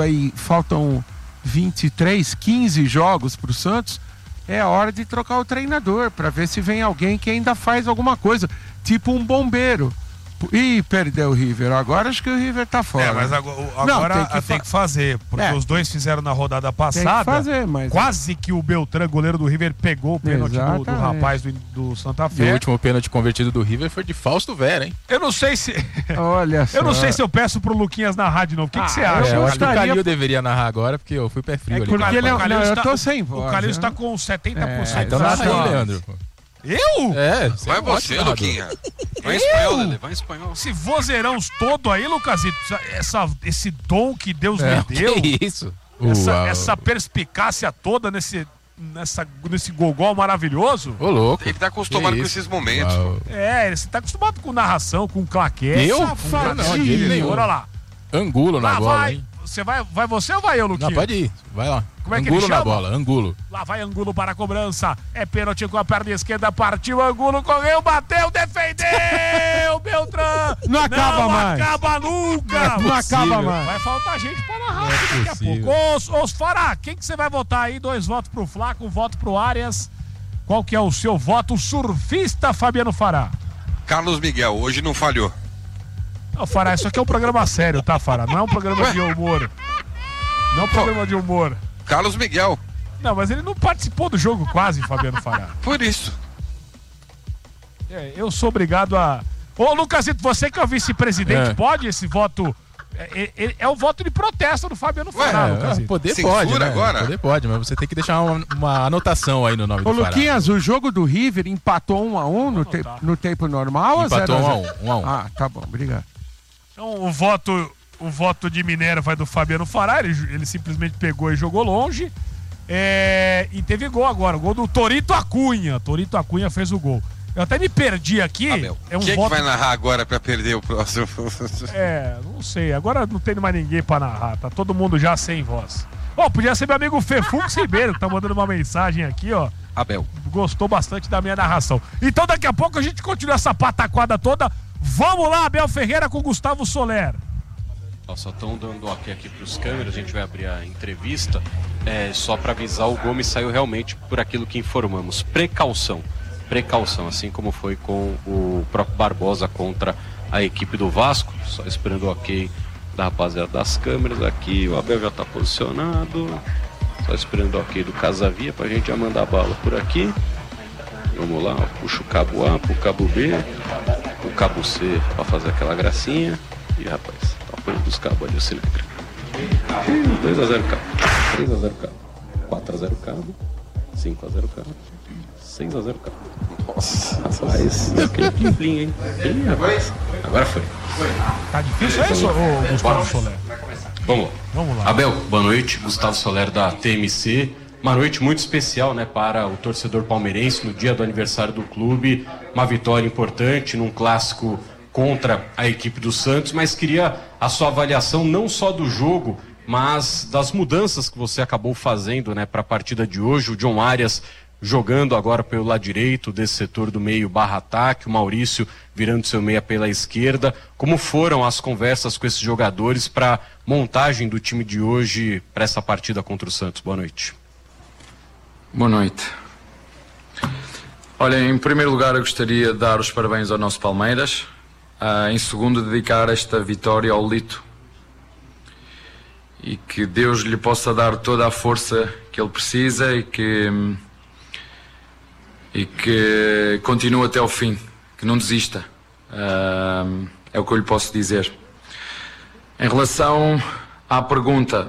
23, 15 jogos para o Santos, é hora de trocar o treinador para ver se vem alguém que ainda faz alguma coisa, tipo um bombeiro. Ih, perdeu o River. Agora acho que o River tá fora. Mas agora tem que fazer, porque os dois fizeram na rodada passada. Tem que fazer, mas quase que o Beltrán, goleiro do River, pegou o pênalti do rapaz do Santa Fé. E o último pênalti convertido do River foi de Fausto Vera, hein? Eu não sei se... Olha só. Eu não sei se eu peço pro Luquinhas narrar de novo. O que você acha? Eu acho que o Calil deveria narrar agora, porque eu fui pé frio ali. Porque eu tô sem voz. O Calil está com 70%. Então narra aí, Leandro. Eu? Vai você, Luquinha. Vai em espanhol, Lelê. Vai em espanhol. Esse vozeirão todo aí, Lucasito, esse dom que Deus me deu. Que isso? Essa perspicácia toda nesse gogol maravilhoso. Ô, louco. Ele tá acostumado com esses momentos. Ele tá acostumado com narração, com claquete. Bora lá. Angulo na bola, hein? Vai você ou vai eu, Luquinha? Não, pode ir. Vai lá. Como é que Angulo ele chama? na bola, Angulo. Lá vai Angulo para a cobrança. É pênalti com a perna esquerda. Partiu Angulo, correu, bateu, defendeu. Beltrán. Não acaba mais. Não acaba nunca. Não acaba mais. Vai faltar gente para narrar daqui a pouco. Ô, Fará, quem que você vai votar aí? 2 votos pro Flaco, 1 voto pro Arias. Qual que é o seu voto? Surfista Fabiano Fará. Carlos Miguel, hoje não falhou. Não, Fará, isso aqui é um programa sério, tá, Fará? Não é um programa de humor. Não é um programa de humor. Carlos Miguel. Não, mas ele não participou do jogo quase, Fabiano Fará. Por isso. Eu sou obrigado a... Ô, Lucasito, você que é o vice-presidente, pode esse voto... É um voto de protesto do Fabiano Fará, Lucasito. Poder pode, né? Agora? Poder pode, mas você tem que deixar uma anotação aí no nome do Fará. Ô, Luquinhas, o jogo do River empatou 1-1 no tempo normal? Empatou 1-1. Ah, tá bom, obrigado. Então o voto de Minerva vai do Fabiano Fará, ele simplesmente pegou e jogou longe. E teve gol agora, gol do Torito Acunha. Torito Acunha fez o gol. Eu até me perdi aqui. Quem que vai narrar agora pra perder o próximo? Não sei. Agora não tem mais ninguém pra narrar. Tá todo mundo já sem voz. Podia ser meu amigo Fefux Ribeiro, que tá mandando uma mensagem aqui, ó. Abel. Gostou bastante da minha narração. Então daqui a pouco a gente continua essa pataquada toda. Vamos lá, Abel Ferreira com Gustavo Soler. Só estão dando aqui pros câmeras, a gente vai abrir a entrevista. Só para avisar, o Gomes saiu realmente por aquilo que informamos. Precaução, assim como foi com o próprio Barbosa contra a equipe do Vasco. Só esperando o ok da rapaziada das câmeras aqui. O Abel já está posicionado. Só esperando o ok do Casavia pra gente já mandar bala por aqui. Vamos lá, puxa o cabo A pro cabo B, o cabo C para fazer aquela gracinha. E rapaz, tá apoiando os cabos ali o Sinetra. 2-0 cabo, 3-0 cabo, 4-0 cabo, 5x0, cara. 6x0, cara. Nossa, rapaz. Aquele plim-plim, hein? Ih, rapaz. Agora foi. Tá difícil isso, ô Gustavo Soler? Vamos lá. Abel, boa noite. Gustavo Soler da TMC. Uma noite muito especial, né, para o torcedor palmeirense no dia do aniversário do clube. Uma vitória importante num clássico contra a equipe do Santos, mas queria a sua avaliação não só do jogo, mas das mudanças que você acabou fazendo, né, para a partida de hoje. O John Arias jogando agora pelo lado direito desse setor do meio barra ataque, o Maurício virando seu meia pela esquerda. Como foram as conversas com esses jogadores para montagem do time de hoje para essa partida contra o Santos? Boa noite. Boa noite. Olha, em primeiro lugar eu gostaria de dar os parabéns ao nosso Palmeiras. Em segundo, dedicar esta vitória ao Lito. E que Deus lhe possa dar toda a força que ele precisa e que continue até ao fim, que não desista. É o que eu lhe posso dizer. Em relação à pergunta,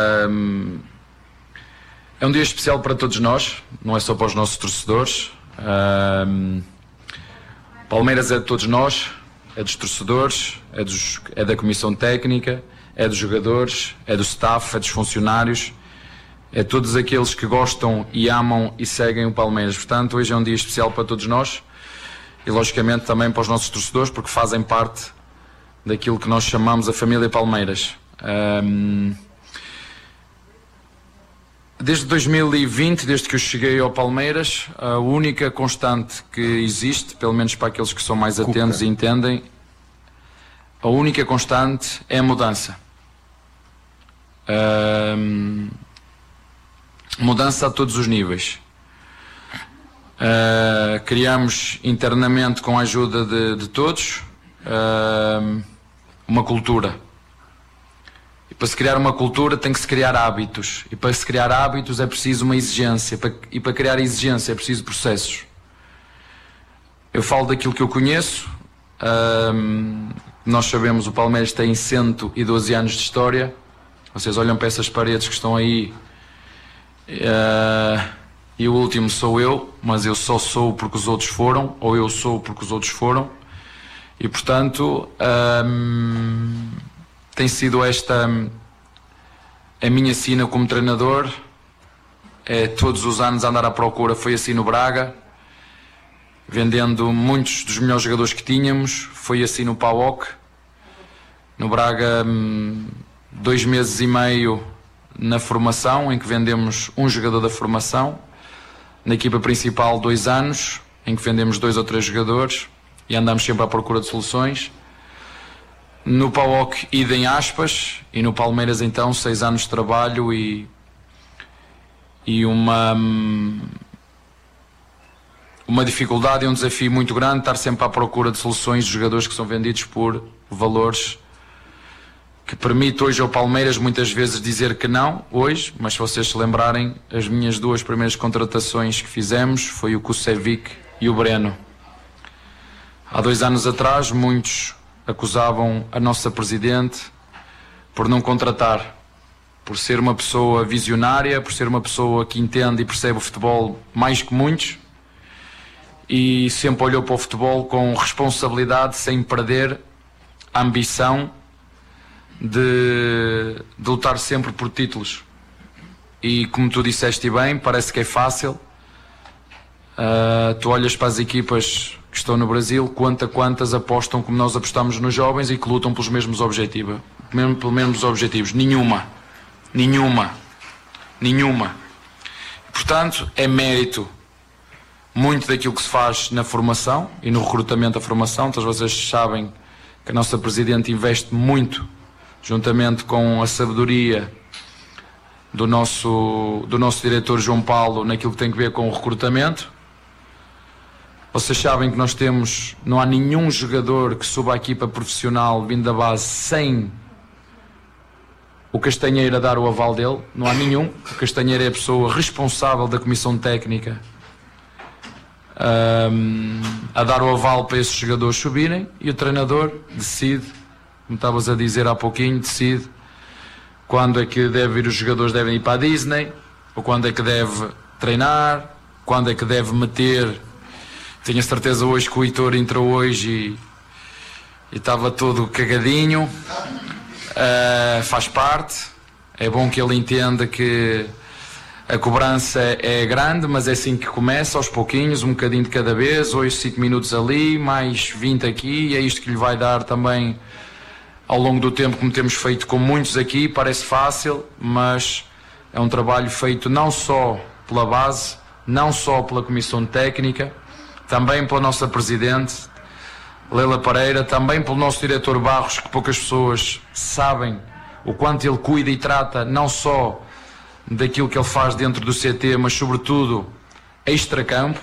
é um dia especial para todos nós, não é só para os nossos torcedores. Palmeiras é de todos nós, é dos torcedores, é da comissão técnica, é dos jogadores, é do staff, é dos funcionários, é todos aqueles que gostam e amam e seguem o Palmeiras. Portanto, hoje é um dia especial para todos nós e, logicamente, também para os nossos torcedores, porque fazem parte daquilo que nós chamamos a família Palmeiras. Desde 2020, desde que eu cheguei ao Palmeiras, a única constante que existe, pelo menos para aqueles que são mais atentos e entendem, a única constante é a mudança. Mudança a todos os níveis. Criamos internamente, com a ajuda de todos, uma cultura. E para se criar uma cultura tem que se criar hábitos. E para se criar hábitos é preciso uma exigência. E para criar exigência é preciso processos. Eu falo daquilo que eu conheço. Nós sabemos, o Palmeiras tem 112 anos de história. Vocês olham para essas paredes que estão aí, e o último sou eu, mas eu só sou porque os outros foram, ou eu sou porque os outros foram. E portanto, tem sido esta a minha sina como treinador, é todos os anos andar à procura. Foi assim no Braga, vendendo muitos dos melhores jogadores que tínhamos. Foi assim no PAOK, no Braga, 2 meses e meio na formação, em que vendemos um jogador da formação. Na equipa principal, 2 anos, em que vendemos 2 ou 3 jogadores e andamos sempre à procura de soluções. No PAOK, idem aspas, e no Palmeiras então 6 anos de trabalho e uma dificuldade e um desafio muito grande, estar sempre à procura de soluções de jogadores que são vendidos por valores que permite hoje ao Palmeiras muitas vezes dizer que não, hoje, mas se vocês se lembrarem, as minhas 2 primeiras contratações que fizemos foi o Kusevic e o Breno. Há 2 anos atrás, muitos acusavam a nossa Presidente por não contratar, por ser uma pessoa visionária, por ser uma pessoa que entende e percebe o futebol mais que muitos, e sempre olhou para o futebol com responsabilidade, sem perder a ambição de lutar sempre por títulos. E como tu disseste bem, parece que é fácil. Tu olhas para as equipas que estão no Brasil, quantas apostam como nós apostamos nos jovens e que lutam pelos mesmos objetivos. Nenhuma. Portanto, é mérito muito daquilo que se faz na formação e no recrutamento da formação. Então, vocês sabem que a nossa Presidente investe muito, juntamente com a sabedoria do nosso diretor João Paulo, naquilo que tem a ver com o recrutamento. Vocês sabem que não há nenhum jogador que suba a equipa profissional vindo da base sem o Castanheira dar o aval dele. Não há nenhum. O Castanheira é a pessoa responsável da comissão técnica a dar o aval para esses jogadores subirem, e o treinador decide, como estavas a dizer há pouquinho, decide quando é que os jogadores devem ir para a Disney, ou quando é que deve treinar, quando é que deve meter. Tenho a certeza hoje que o Heitor entrou hoje e estava todo cagadinho. Faz parte. É bom que ele entenda que a cobrança é grande, mas é assim que começa, aos pouquinhos, um bocadinho de cada vez. Hoje 5 minutos ali, mais 20 aqui, e é isto que lhe vai dar também ao longo do tempo, como temos feito com muitos aqui. Parece fácil, mas é um trabalho feito não só pela base, não só pela comissão técnica, também pela nossa presidente Leila Pereira, também pelo nosso diretor Barros, que poucas pessoas sabem o quanto ele cuida e trata não só daquilo que ele faz dentro do CT, mas sobretudo extracampo.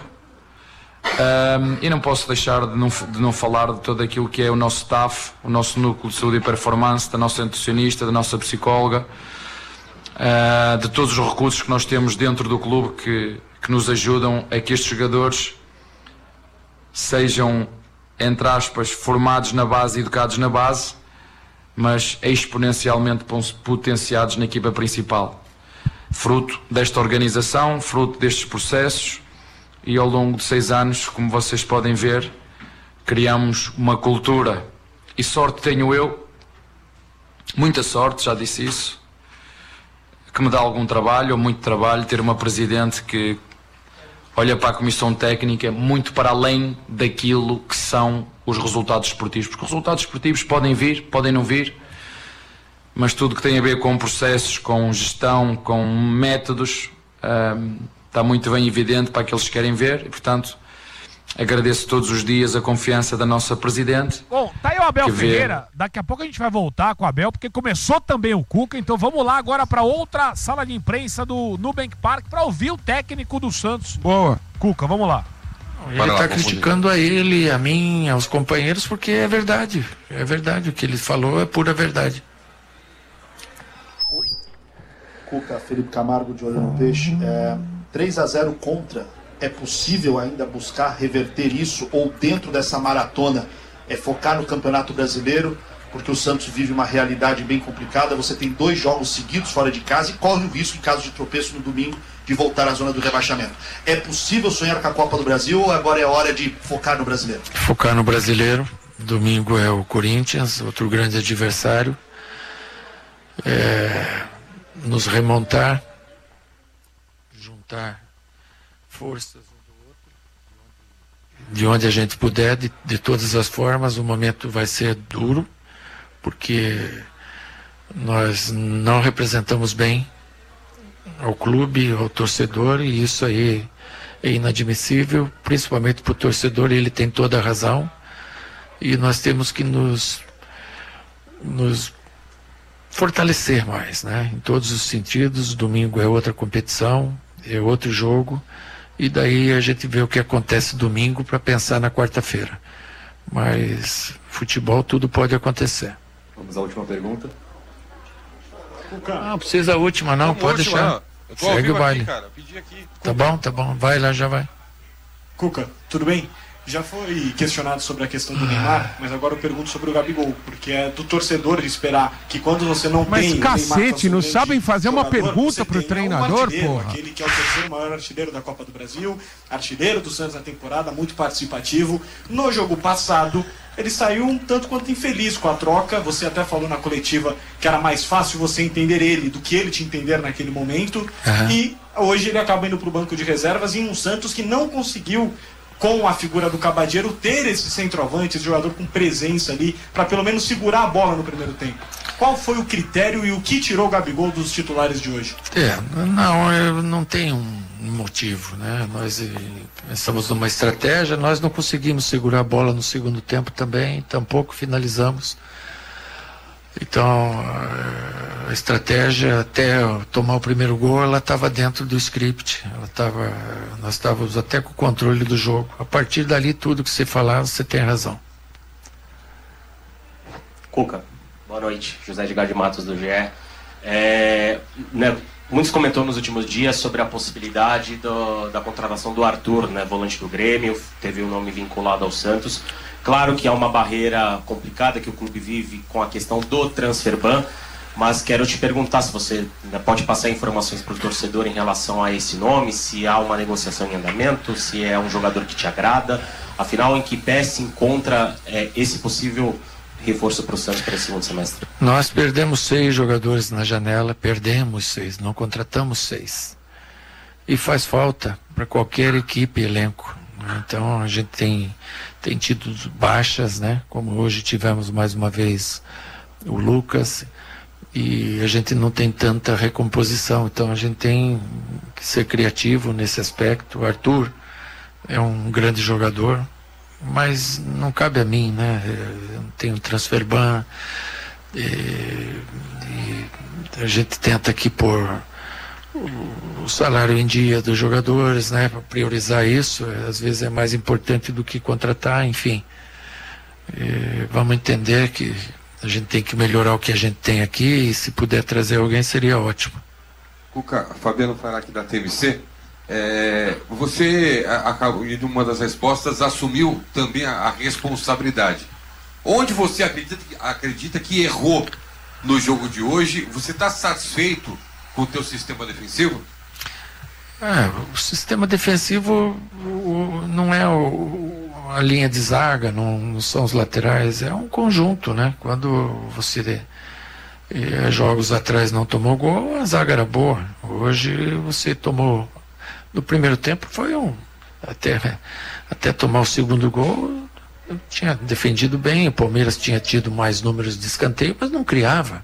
E não posso deixar de não falar de todo aquilo que é o nosso staff, o nosso núcleo de saúde e performance, da nossa nutricionista, da nossa psicóloga, de todos os recursos que nós temos dentro do clube que nos ajudam a que estes jogadores sejam, entre aspas, formados na base e educados na base, mas exponencialmente potenciados na equipa principal. Fruto desta organização, fruto destes processos, e ao longo de 6 anos, como vocês podem ver, criamos uma cultura. E sorte tenho eu, muita sorte, já disse isso, que me dá algum trabalho, ou muito trabalho, ter uma presidente que olha para a comissão técnica muito para além daquilo que são os resultados esportivos. Porque os resultados esportivos podem vir, podem não vir, mas tudo que tem a ver com processos, com gestão, com métodos, está muito bem evidente para aqueles que querem ver, e portanto agradeço todos os dias a confiança da nossa presidente. Bom, tá aí o Abel Ferreira, daqui a pouco a gente vai voltar com o Abel, porque começou também o Cuca, então vamos lá agora para outra sala de imprensa do Nubank Park para ouvir o técnico do Santos. Boa. Cuca, vamos lá. Ele está criticando a ele, a mim, aos companheiros, porque é verdade, o que ele falou é pura verdade. Cuca, Felipe Camargo de Olho no Peixe, 3-0 contra, é possível ainda buscar reverter isso, ou dentro dessa maratona focar no Campeonato Brasileiro, porque o Santos vive uma realidade bem complicada, você tem 2 jogos seguidos fora de casa e corre o risco, em caso de tropeço no domingo, de voltar à zona do rebaixamento. É possível sonhar com a Copa do Brasil ou agora é hora de focar no Brasileiro? Focar no Brasileiro, domingo é o Corinthians, outro grande adversário, nos remontar, juntar forças um do outro, de onde a gente puder, de todas as formas. O momento vai ser duro, porque nós não representamos bem ao clube, ao torcedor, e isso aí é inadmissível, principalmente para o torcedor. Ele tem toda a razão, e nós temos que nos fortalecer mais, né? Em todos os sentidos. Domingo é outra competição, é outro jogo, e daí a gente vê o que acontece domingo para pensar na quarta-feira. Mas futebol, tudo pode acontecer. Vamos à última pergunta. Não precisa a última, não, pode deixar. Segue o baile. Aqui, tá bom, vai lá, já vai. Cuca, tudo bem? Já foi questionado sobre a questão do Neymar, mas agora eu pergunto sobre o Gabigol, porque é do torcedor de esperar que quando você não tem... Mas cacete, não sabem fazer uma pergunta pro treinador, porra. Aquele que é o terceiro maior artilheiro da Copa do Brasil, artilheiro do Santos na temporada, muito participativo. No jogo passado, ele saiu um tanto quanto infeliz com a troca. Você até falou na coletiva que era mais fácil você entender ele do que ele te entender naquele momento. E hoje ele acaba indo pro banco de reservas em um Santos que não conseguiu, com a figura do Cabadeiro, ter esse centroavante, esse jogador com presença ali, para pelo menos segurar a bola no primeiro tempo. Qual foi o critério e o que tirou o Gabigol dos titulares de hoje? Não tem um motivo, né? Nós estamos numa estratégia, nós não conseguimos segurar a bola no segundo tempo também, tampouco finalizamos. Então, a estratégia, até tomar o primeiro gol, ela estava dentro do script. Nós estávamos até com o controle do jogo. A partir dali, tudo que você falar, você tem razão. Cuca, boa noite. José Edgar de Matos, do GE. Muitos comentou nos últimos dias sobre a possibilidade da contratação do Arthur, né, volante do Grêmio, teve um nome vinculado ao Santos. Claro que há uma barreira complicada que o clube vive com a questão do transfer ban, Mas quero te perguntar se você pode passar informações para o torcedor em relação a esse nome, se há uma negociação em andamento, se é um jogador que te agrada. Afinal, em que pé se encontra esse possível reforço para o Santos para esse segundo semestre? Nós perdemos 6 jogadores na janela, perdemos 6, não contratamos 6. E faz falta para qualquer equipe, elenco. Então a gente tem tido baixas, né? Como hoje tivemos mais uma vez o Lucas, e a gente não tem tanta recomposição, então a gente tem que ser criativo nesse aspecto. O Arthur é um grande jogador, mas não cabe a mim, né? Eu não tenho transfer ban, e a gente tenta aqui pôr o salário em dia dos jogadores, né? Para priorizar isso, às vezes é mais importante do que contratar, enfim. Vamos entender que a gente tem que melhorar o que a gente tem aqui, e se puder trazer alguém seria ótimo. Cuca, Fabiano Fará aqui da TMC. Você, em uma das respostas, assumiu também a responsabilidade. Onde você acredita que errou no jogo de hoje? Você está satisfeito com o teu sistema defensivo? O sistema defensivo não é a linha de zaga, não são os laterais, é um conjunto, né? Quando você jogos atrás não tomou gol, a zaga era boa. Hoje você tomou, no primeiro tempo foi até tomar o segundo gol, eu tinha defendido bem, o Palmeiras tinha tido mais números de escanteio, mas não criava.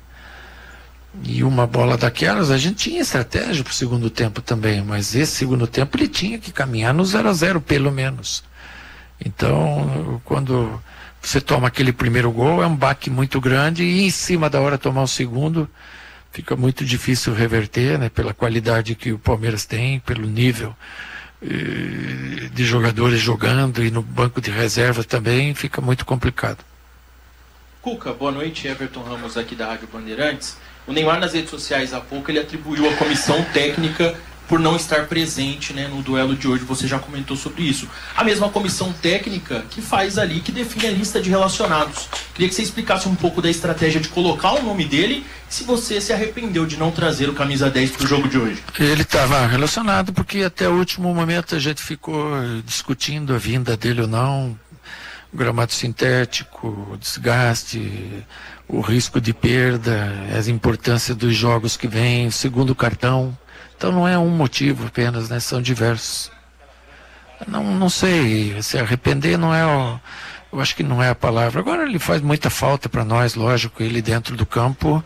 E uma bola daquelas, a gente tinha estratégia para o segundo tempo também, mas esse segundo tempo ele tinha que caminhar no 0-0 pelo menos. Então, quando você toma aquele primeiro gol, é um baque muito grande, e em cima da hora tomar o segundo, fica muito difícil reverter, né, pela qualidade que o Palmeiras tem, pelo nível de jogadores jogando, e no banco de reserva também fica muito complicado. Cuca, boa noite, Everton Ramos aqui da Rádio Bandeirantes. O Neymar nas redes sociais há pouco ele atribuiu a comissão técnica por não estar presente, né, no duelo de hoje. Você já comentou sobre isso. A mesma comissão técnica que faz ali, que define a lista de relacionados. Queria que você explicasse um pouco da estratégia de colocar o nome dele, se você se arrependeu de não trazer o camisa 10 para o jogo de hoje. Ele estava relacionado porque até o último momento a gente ficou discutindo a vinda dele ou não. O gramado sintético, o desgaste, o risco de perda, a importância dos jogos que vêm, o segundo cartão. Então não é um motivo apenas, né? São diversos. Não sei, se arrepender não é eu acho que não é a palavra. Agora ele faz muita falta para nós, lógico, ele dentro do campo,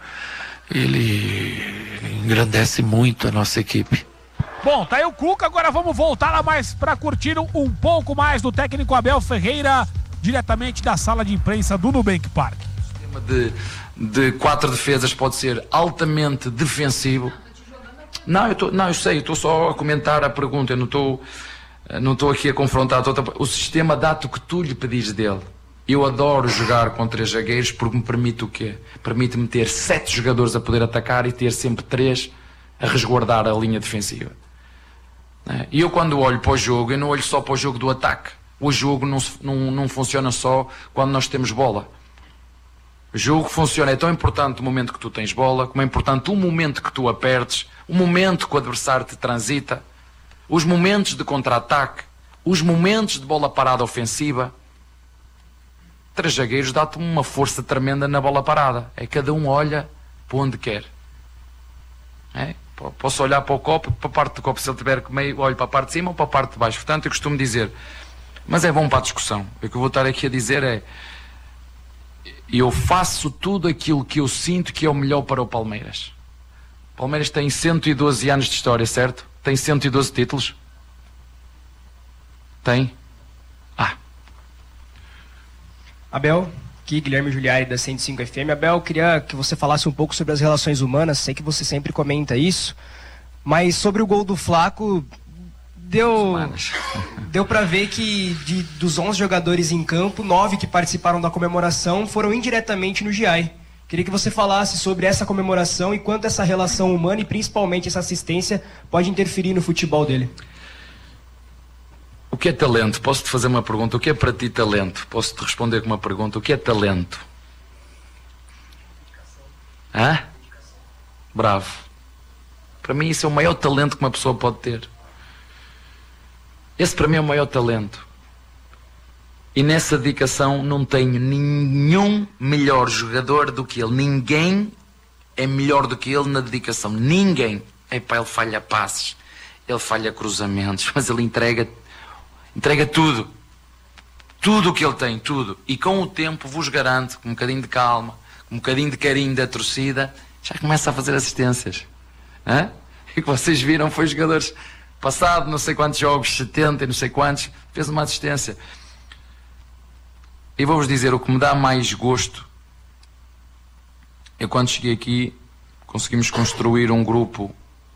ele engrandece muito a nossa equipe. Bom, tá aí o Cuca, agora vamos voltar lá mais para curtir um pouco mais do técnico Abel Ferreira, diretamente da sala de imprensa do Nubank Park. O sistema de 4 defesas pode ser altamente defensivo. Eu sei, eu estou só a comentar a pergunta, eu não estou aqui a confrontar. O sistema dá-te o que tu lhe pedires dele. Eu adoro jogar com 3 zagueiros porque me permite o quê? Permite-me ter 7 jogadores a poder atacar e ter sempre 3 a resguardar a linha defensiva. E eu, quando olho para o jogo, eu não olho só para o jogo do ataque. O jogo não funciona só quando nós temos bola. O jogo funciona, é tão importante o momento que tu tens bola, como é importante o momento que tu apertes, o momento que o adversário te transita, os momentos de contra-ataque, os momentos de bola parada ofensiva. 3 zagueiros dá-te uma força tremenda na bola parada. Cada um olha para onde quer. Posso olhar para o copo, para a parte do copo, se ele tiver meio, olho para a parte de cima ou para a parte de baixo. Portanto, eu costumo dizer, mas é bom para a discussão. O que eu vou estar aqui a dizer é, eu faço tudo aquilo que eu sinto que é o melhor para o Palmeiras. O Palmeiras tem 112 anos de história, certo? Tem 112 títulos? Tem? Abel, aqui Guilherme Giuliari da 105 FM. Abel, queria que você falasse um pouco sobre as relações humanas. Sei que você sempre comenta isso, mas sobre o gol do Flaco, deu para ver que dos 11 jogadores em campo, 9 que participaram da comemoração foram indiretamente no GI. Queria que você falasse sobre essa comemoração e quanto essa relação humana e principalmente essa assistência pode interferir no futebol dele. O que é talento? Posso-te fazer uma pergunta? O que é para ti talento? Posso-te responder com uma pergunta? O que é talento? bravo. Para mim isso é o maior talento que uma pessoa pode ter. Esse para mim é o maior talento. E nessa dedicação não tenho nenhum melhor jogador do que ele. Ninguém é melhor do que ele na dedicação. Ninguém. Epá, ele falha passes, ele falha cruzamentos, mas ele entrega tudo. Tudo o que ele tem, tudo. E com o tempo vos garanto, com um bocadinho de calma, com um bocadinho de carinho da torcida, já começa a fazer assistências. Hã? E que vocês viram foi jogadores passado não sei quantos jogos, 70 e não sei quantos, fez uma assistência. E vou-vos dizer, o que me dá mais gosto, eu quando cheguei aqui, conseguimos construir um grupo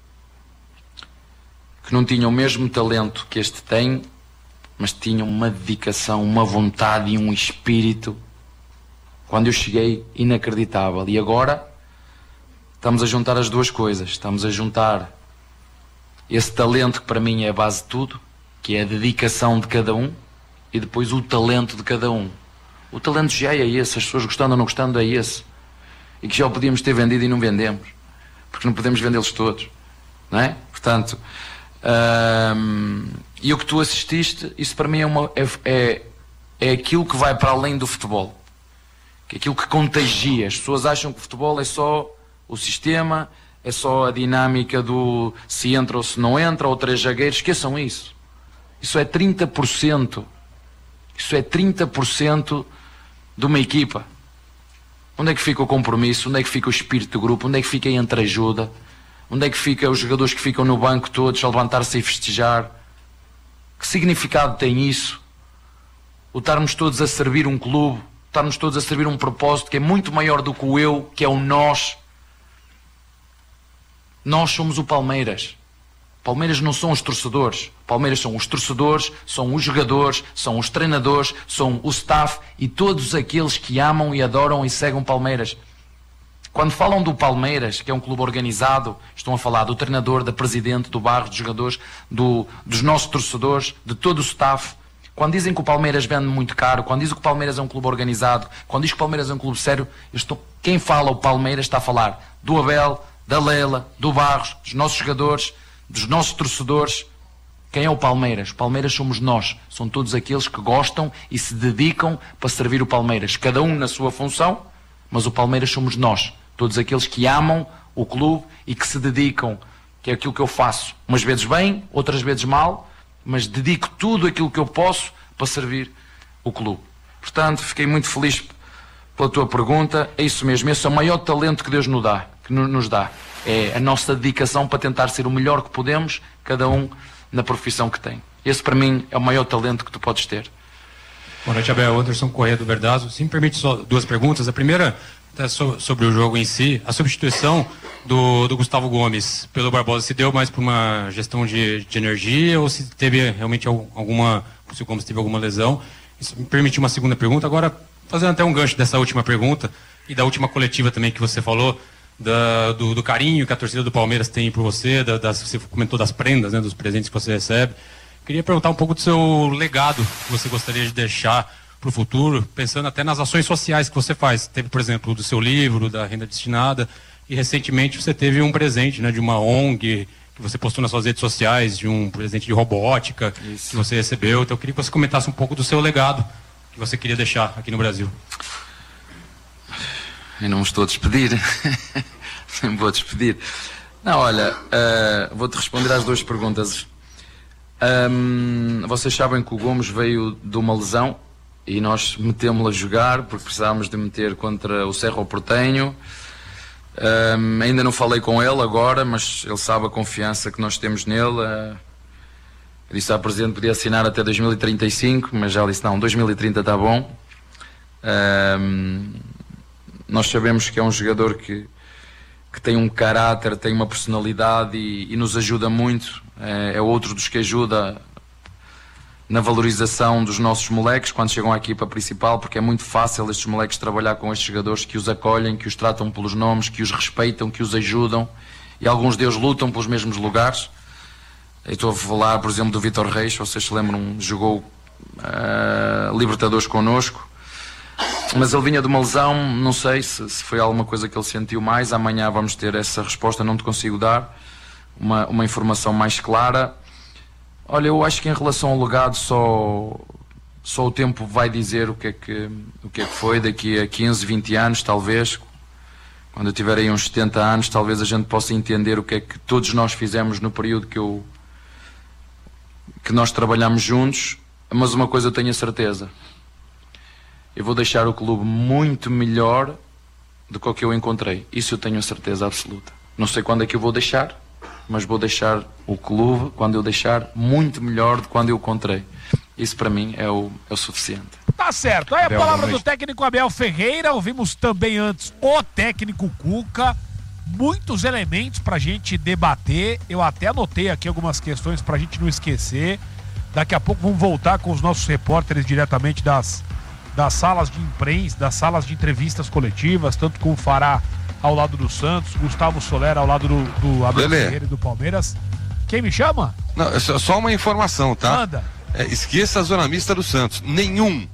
que não tinha o mesmo talento que este tem, mas tinha uma dedicação, uma vontade e um espírito, quando eu cheguei, inacreditável. E agora estamos a juntar as duas coisas. Estamos a juntar esse talento que para mim é a base de tudo, que é a dedicação de cada um, e depois o talento de cada um. O talento já é esse, as pessoas gostando ou não gostando é esse, e que já o podíamos ter vendido e não vendemos, porque não podemos vendê-los todos, não é? Portanto, e o que tu assististe, isso para mim é aquilo que vai para além do futebol, que é aquilo que contagia. As pessoas acham que o futebol é só o sistema, é só a dinâmica do se entra ou se não entra, ou 3 zagueiros. Esqueçam isso. Isso é 30%. Isso é 30% de uma equipa. Onde é que fica o compromisso? Onde é que fica o espírito do grupo? Onde é que fica a entreajuda? Onde é que fica os jogadores que ficam no banco todos a levantar-se e festejar? Que significado tem isso? O estarmos todos a servir um clube, estarmos todos a servir um propósito que é muito maior do que o eu, que é o nós. Nós somos o Palmeiras. Palmeiras não são os torcedores. Palmeiras são os torcedores, são os jogadores, são os treinadores, são o staff e todos aqueles que amam e adoram e seguem Palmeiras. Quando falam do Palmeiras, que é um clube organizado, estão a falar do treinador, da presidente, do bairro, dos jogadores, dos nossos torcedores, de todo o staff. Quando dizem que o Palmeiras vende muito caro, quando dizem que o Palmeiras é um clube organizado, quando diz que o Palmeiras é um clube sério, quem fala o Palmeiras está a falar do Abel, da Leila, do Barros, dos nossos jogadores, dos nossos torcedores. Quem é o Palmeiras? O Palmeiras somos nós. São todos aqueles que gostam e se dedicam para servir o Palmeiras. Cada um na sua função, mas o Palmeiras somos nós. Todos aqueles que amam o clube e que se dedicam, que é aquilo que eu faço. Umas vezes bem, outras vezes mal, mas dedico tudo aquilo que eu posso para servir o clube. Portanto, fiquei muito feliz pela tua pergunta. É isso mesmo, esse é o maior talento que Deus nos dá. É a nossa dedicação para tentar ser o melhor que podemos, cada um na profissão que tem. Esse para mim é o maior talento que tu podes ter. Boa noite, Abel. Anderson Corrêa do Verdazo. Se me permite só 2 perguntas. A primeira é sobre o jogo em si. A substituição do Gustavo Gomes pelo Barbosa se deu mais por uma gestão de energia ou se teve realmente se o Gomes teve alguma lesão? Isso me permite uma segunda pergunta. Agora, fazendo até um gancho dessa última pergunta e da última coletiva também que você falou, do carinho que a torcida do Palmeiras tem por você, você comentou das prendas, né, dos presentes que você recebe. Queria perguntar um pouco do seu legado que você gostaria de deixar para o futuro, pensando até nas ações sociais que você faz. Teve, por exemplo, do seu livro, da renda destinada, e recentemente você teve um presente, né, de uma ONG que você postou nas suas redes sociais, de um presente de robótica que você recebeu. Então eu queria que você comentasse um pouco do seu legado que você queria deixar aqui no Brasil. Eu não me estou a despedir. Não me vou despedir. Não, olha, vou-te responder às 2 perguntas. Vocês sabem que o Gomes veio de uma lesão e nós metemos-lo a jogar porque precisávamos de meter contra o Cerro Porteño. Ainda não falei com ele agora, mas ele sabe a confiança que nós temos nele. Eu disse à Presidente que podia assinar até 2035, mas já disse não, 2030 está bom. Nós sabemos que é um jogador que tem um caráter, tem uma personalidade e nos ajuda muito. É outro dos que ajuda na valorização dos nossos moleques quando chegam à equipa principal, porque é muito fácil estes moleques trabalhar com estes jogadores que os acolhem, que os tratam pelos nomes, que os respeitam, que os ajudam, e alguns deles lutam pelos mesmos lugares. Eu estou a falar, por exemplo, do Vítor Reis, vocês se lembram, jogou Libertadores connosco. Mas ele vinha de uma lesão, não sei se foi alguma coisa que ele sentiu mais. Amanhã vamos ter essa resposta, não te consigo dar uma informação mais clara. Olha, eu acho que em relação ao legado só o tempo vai dizer o que é que foi daqui a 15, 20 anos, talvez. Quando eu tiver aí uns 70 anos, talvez a gente possa entender o que é que todos nós fizemos no período que nós trabalhamos juntos. Mas uma coisa eu tenho a certeza: eu vou deixar o clube muito melhor do que o que eu encontrei. Isso eu tenho a certeza absoluta. Não sei quando é que eu vou deixar, mas vou deixar o clube, quando eu deixar, muito melhor do que quando eu encontrei. Isso para mim é o suficiente. Tá certo. Aí a palavra do técnico Abel Ferreira. Ouvimos também antes o técnico Cuca. Muitos elementos pra gente debater. Eu até anotei aqui algumas questões pra gente não esquecer. Daqui a pouco vamos voltar com os nossos repórteres diretamente das salas de imprensa, das salas de entrevistas coletivas, tanto com o Fará ao lado do Santos, Gustavo Soler ao lado do Abel Ferreira e do Palmeiras. Quem me chama? Não, é só uma informação, tá? Manda. Esqueça a zona mista do Santos. Nenhum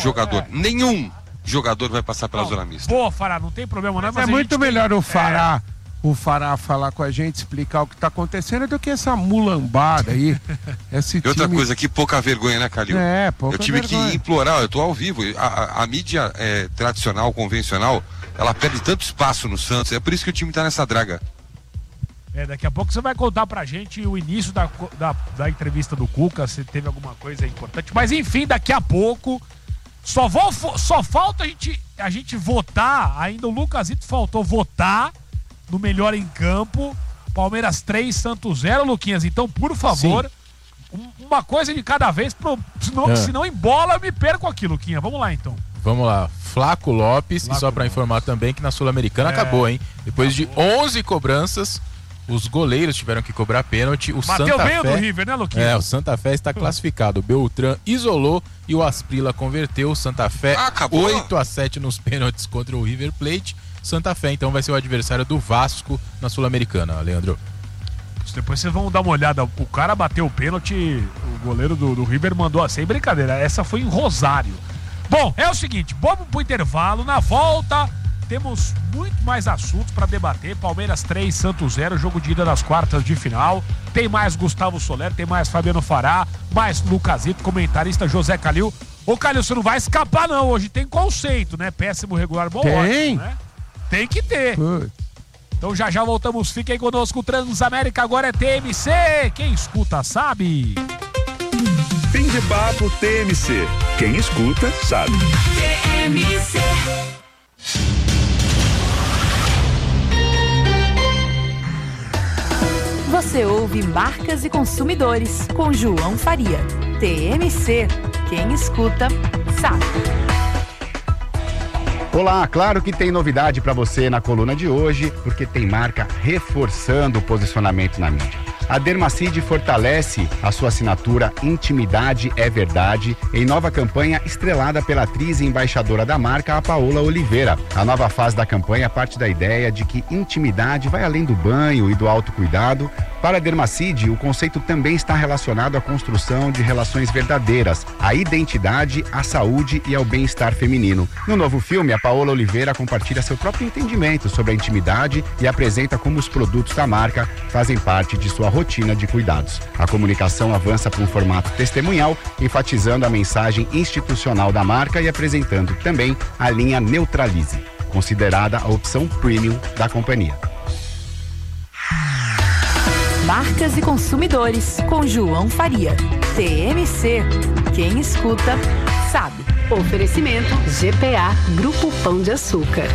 jogador vai passar pela zona mista. Boa, Fará, não tem problema, não. Mas é muito melhor o Fará falar com a gente, explicar o que tá acontecendo, do que essa mulambada aí. E outra coisa, que pouca vergonha, né, Calil? Pouca Eu tive vergonha. que implorar, eu tô ao vivo. A mídia tradicional, convencional, ela perde tanto espaço no Santos, é por isso que o time tá nessa draga. Daqui a pouco você vai contar pra gente o início da entrevista do Cuca, se teve alguma coisa importante. Mas enfim, daqui a pouco só falta a gente votar. Ainda o Lucasito faltou votar no melhor em campo. Palmeiras 3, Santos 0, Luquinhas. Então, por favor, uma coisa de cada vez, senão em bola eu me perco aqui, Luquinha. Vamos lá, então. Vamos lá, Flaco Lopes, e só para informar também que na Sul-Americana acabou, hein? Depois de 11 cobranças, os goleiros tiveram que cobrar pênalti. O Bateu Santa bem Fé, do River, né, Luquinha? o Santa Fé está classificado. O Beltrán isolou e o Asprilla converteu. O Santa Fé 8-7 nos pênaltis contra o River Plate. Santa Fé, então, vai ser o adversário do Vasco na Sul-Americana, Leandro. Depois vocês vão dar uma olhada. O cara bateu o pênalti, o goleiro do River mandou assim, sem brincadeira. Essa foi em Rosário. Bom, é o seguinte, vamos pro intervalo. Na volta, temos muito mais assuntos para debater. Palmeiras 3, Santos 0, jogo de ida das quartas de final. Tem mais Gustavo Soler, tem mais Fabiano Fará, mais Lucasito, comentarista José Calil. Ô, Calil, você não vai escapar não, hoje tem conceito, né? Péssimo, regular, bom, ótimo, né? Tem que ter. Então já voltamos, fiquem conosco. Transamérica agora é TMC, quem escuta sabe. Fim de papo TMC, quem escuta sabe. TMC. Você ouve Marcas e Consumidores com João Faria. TMC, quem escuta sabe. Olá, claro que tem novidade para você na coluna de hoje, porque tem marca reforçando o posicionamento na mídia. A Dermacide fortalece a sua assinatura Intimidade é Verdade em nova campanha estrelada pela atriz e embaixadora da marca, a Paola Oliveira. A nova fase da campanha parte da ideia de que intimidade vai além do banho e do autocuidado. Para a Dermacide, o conceito também está relacionado à construção de relações verdadeiras, à identidade, à saúde e ao bem-estar feminino. No novo filme, a Paola Oliveira compartilha seu próprio entendimento sobre a intimidade e apresenta como os produtos da marca fazem parte de sua rotina de cuidados. A comunicação avança para um formato testemunhal, enfatizando a mensagem institucional da marca e apresentando também a linha Neutralize, considerada a opção premium da companhia. Marcas e Consumidores, com João Faria. TMC, quem escuta sabe. Oferecimento GPA, Grupo Pão de Açúcar.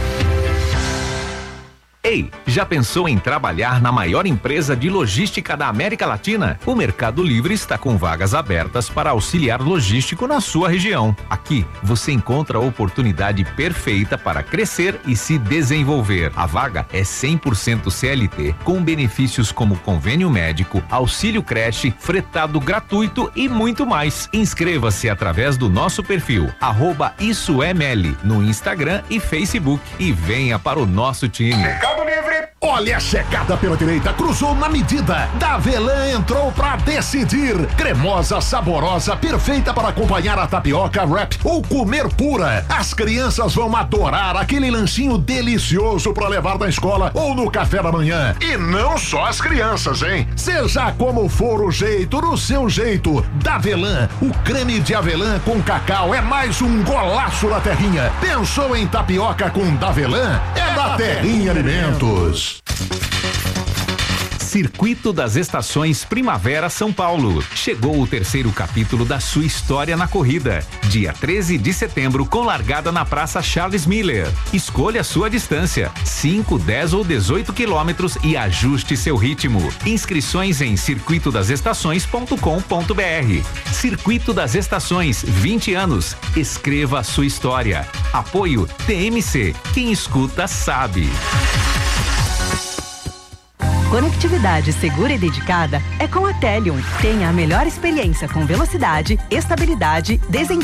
Ei, já pensou em trabalhar na maior empresa de logística da América Latina? O Mercado Livre está com vagas abertas para auxiliar logístico na sua região. Aqui, você encontra a oportunidade perfeita para crescer e se desenvolver. A vaga é 100% CLT, com benefícios como convênio médico, auxílio creche, fretado gratuito e muito mais. Inscreva-se através do nosso perfil, @IsoEML, no Instagram e Facebook, e venha para o nosso time. Mercado Livre. Olha a chegada pela direita, cruzou na medida. Davelan entrou pra decidir. Cremosa, saborosa, perfeita para acompanhar a tapioca, wrap ou comer pura. As crianças vão adorar aquele lanchinho delicioso para levar na escola ou no café da manhã. E não só as crianças, hein? Seja como for o jeito, no seu jeito. Davelan, o creme de avelã com cacau é mais um golaço da terrinha. Pensou em tapioca com Davelan? É da Terrinha Alimentos. Circuito das Estações Primavera São Paulo. Chegou o terceiro capítulo da sua história na corrida. Dia 13 de setembro, com largada na Praça Charles Miller. Escolha sua distância, 5, 10 ou 18 quilômetros e ajuste seu ritmo. Inscrições em circuitodasestações.com.br. Circuito das Estações, 20 anos. Escreva a sua história. Apoio TMC. Quem escuta sabe. Conectividade segura e dedicada é com a Telium. Tenha a melhor experiência com velocidade, estabilidade, desempenho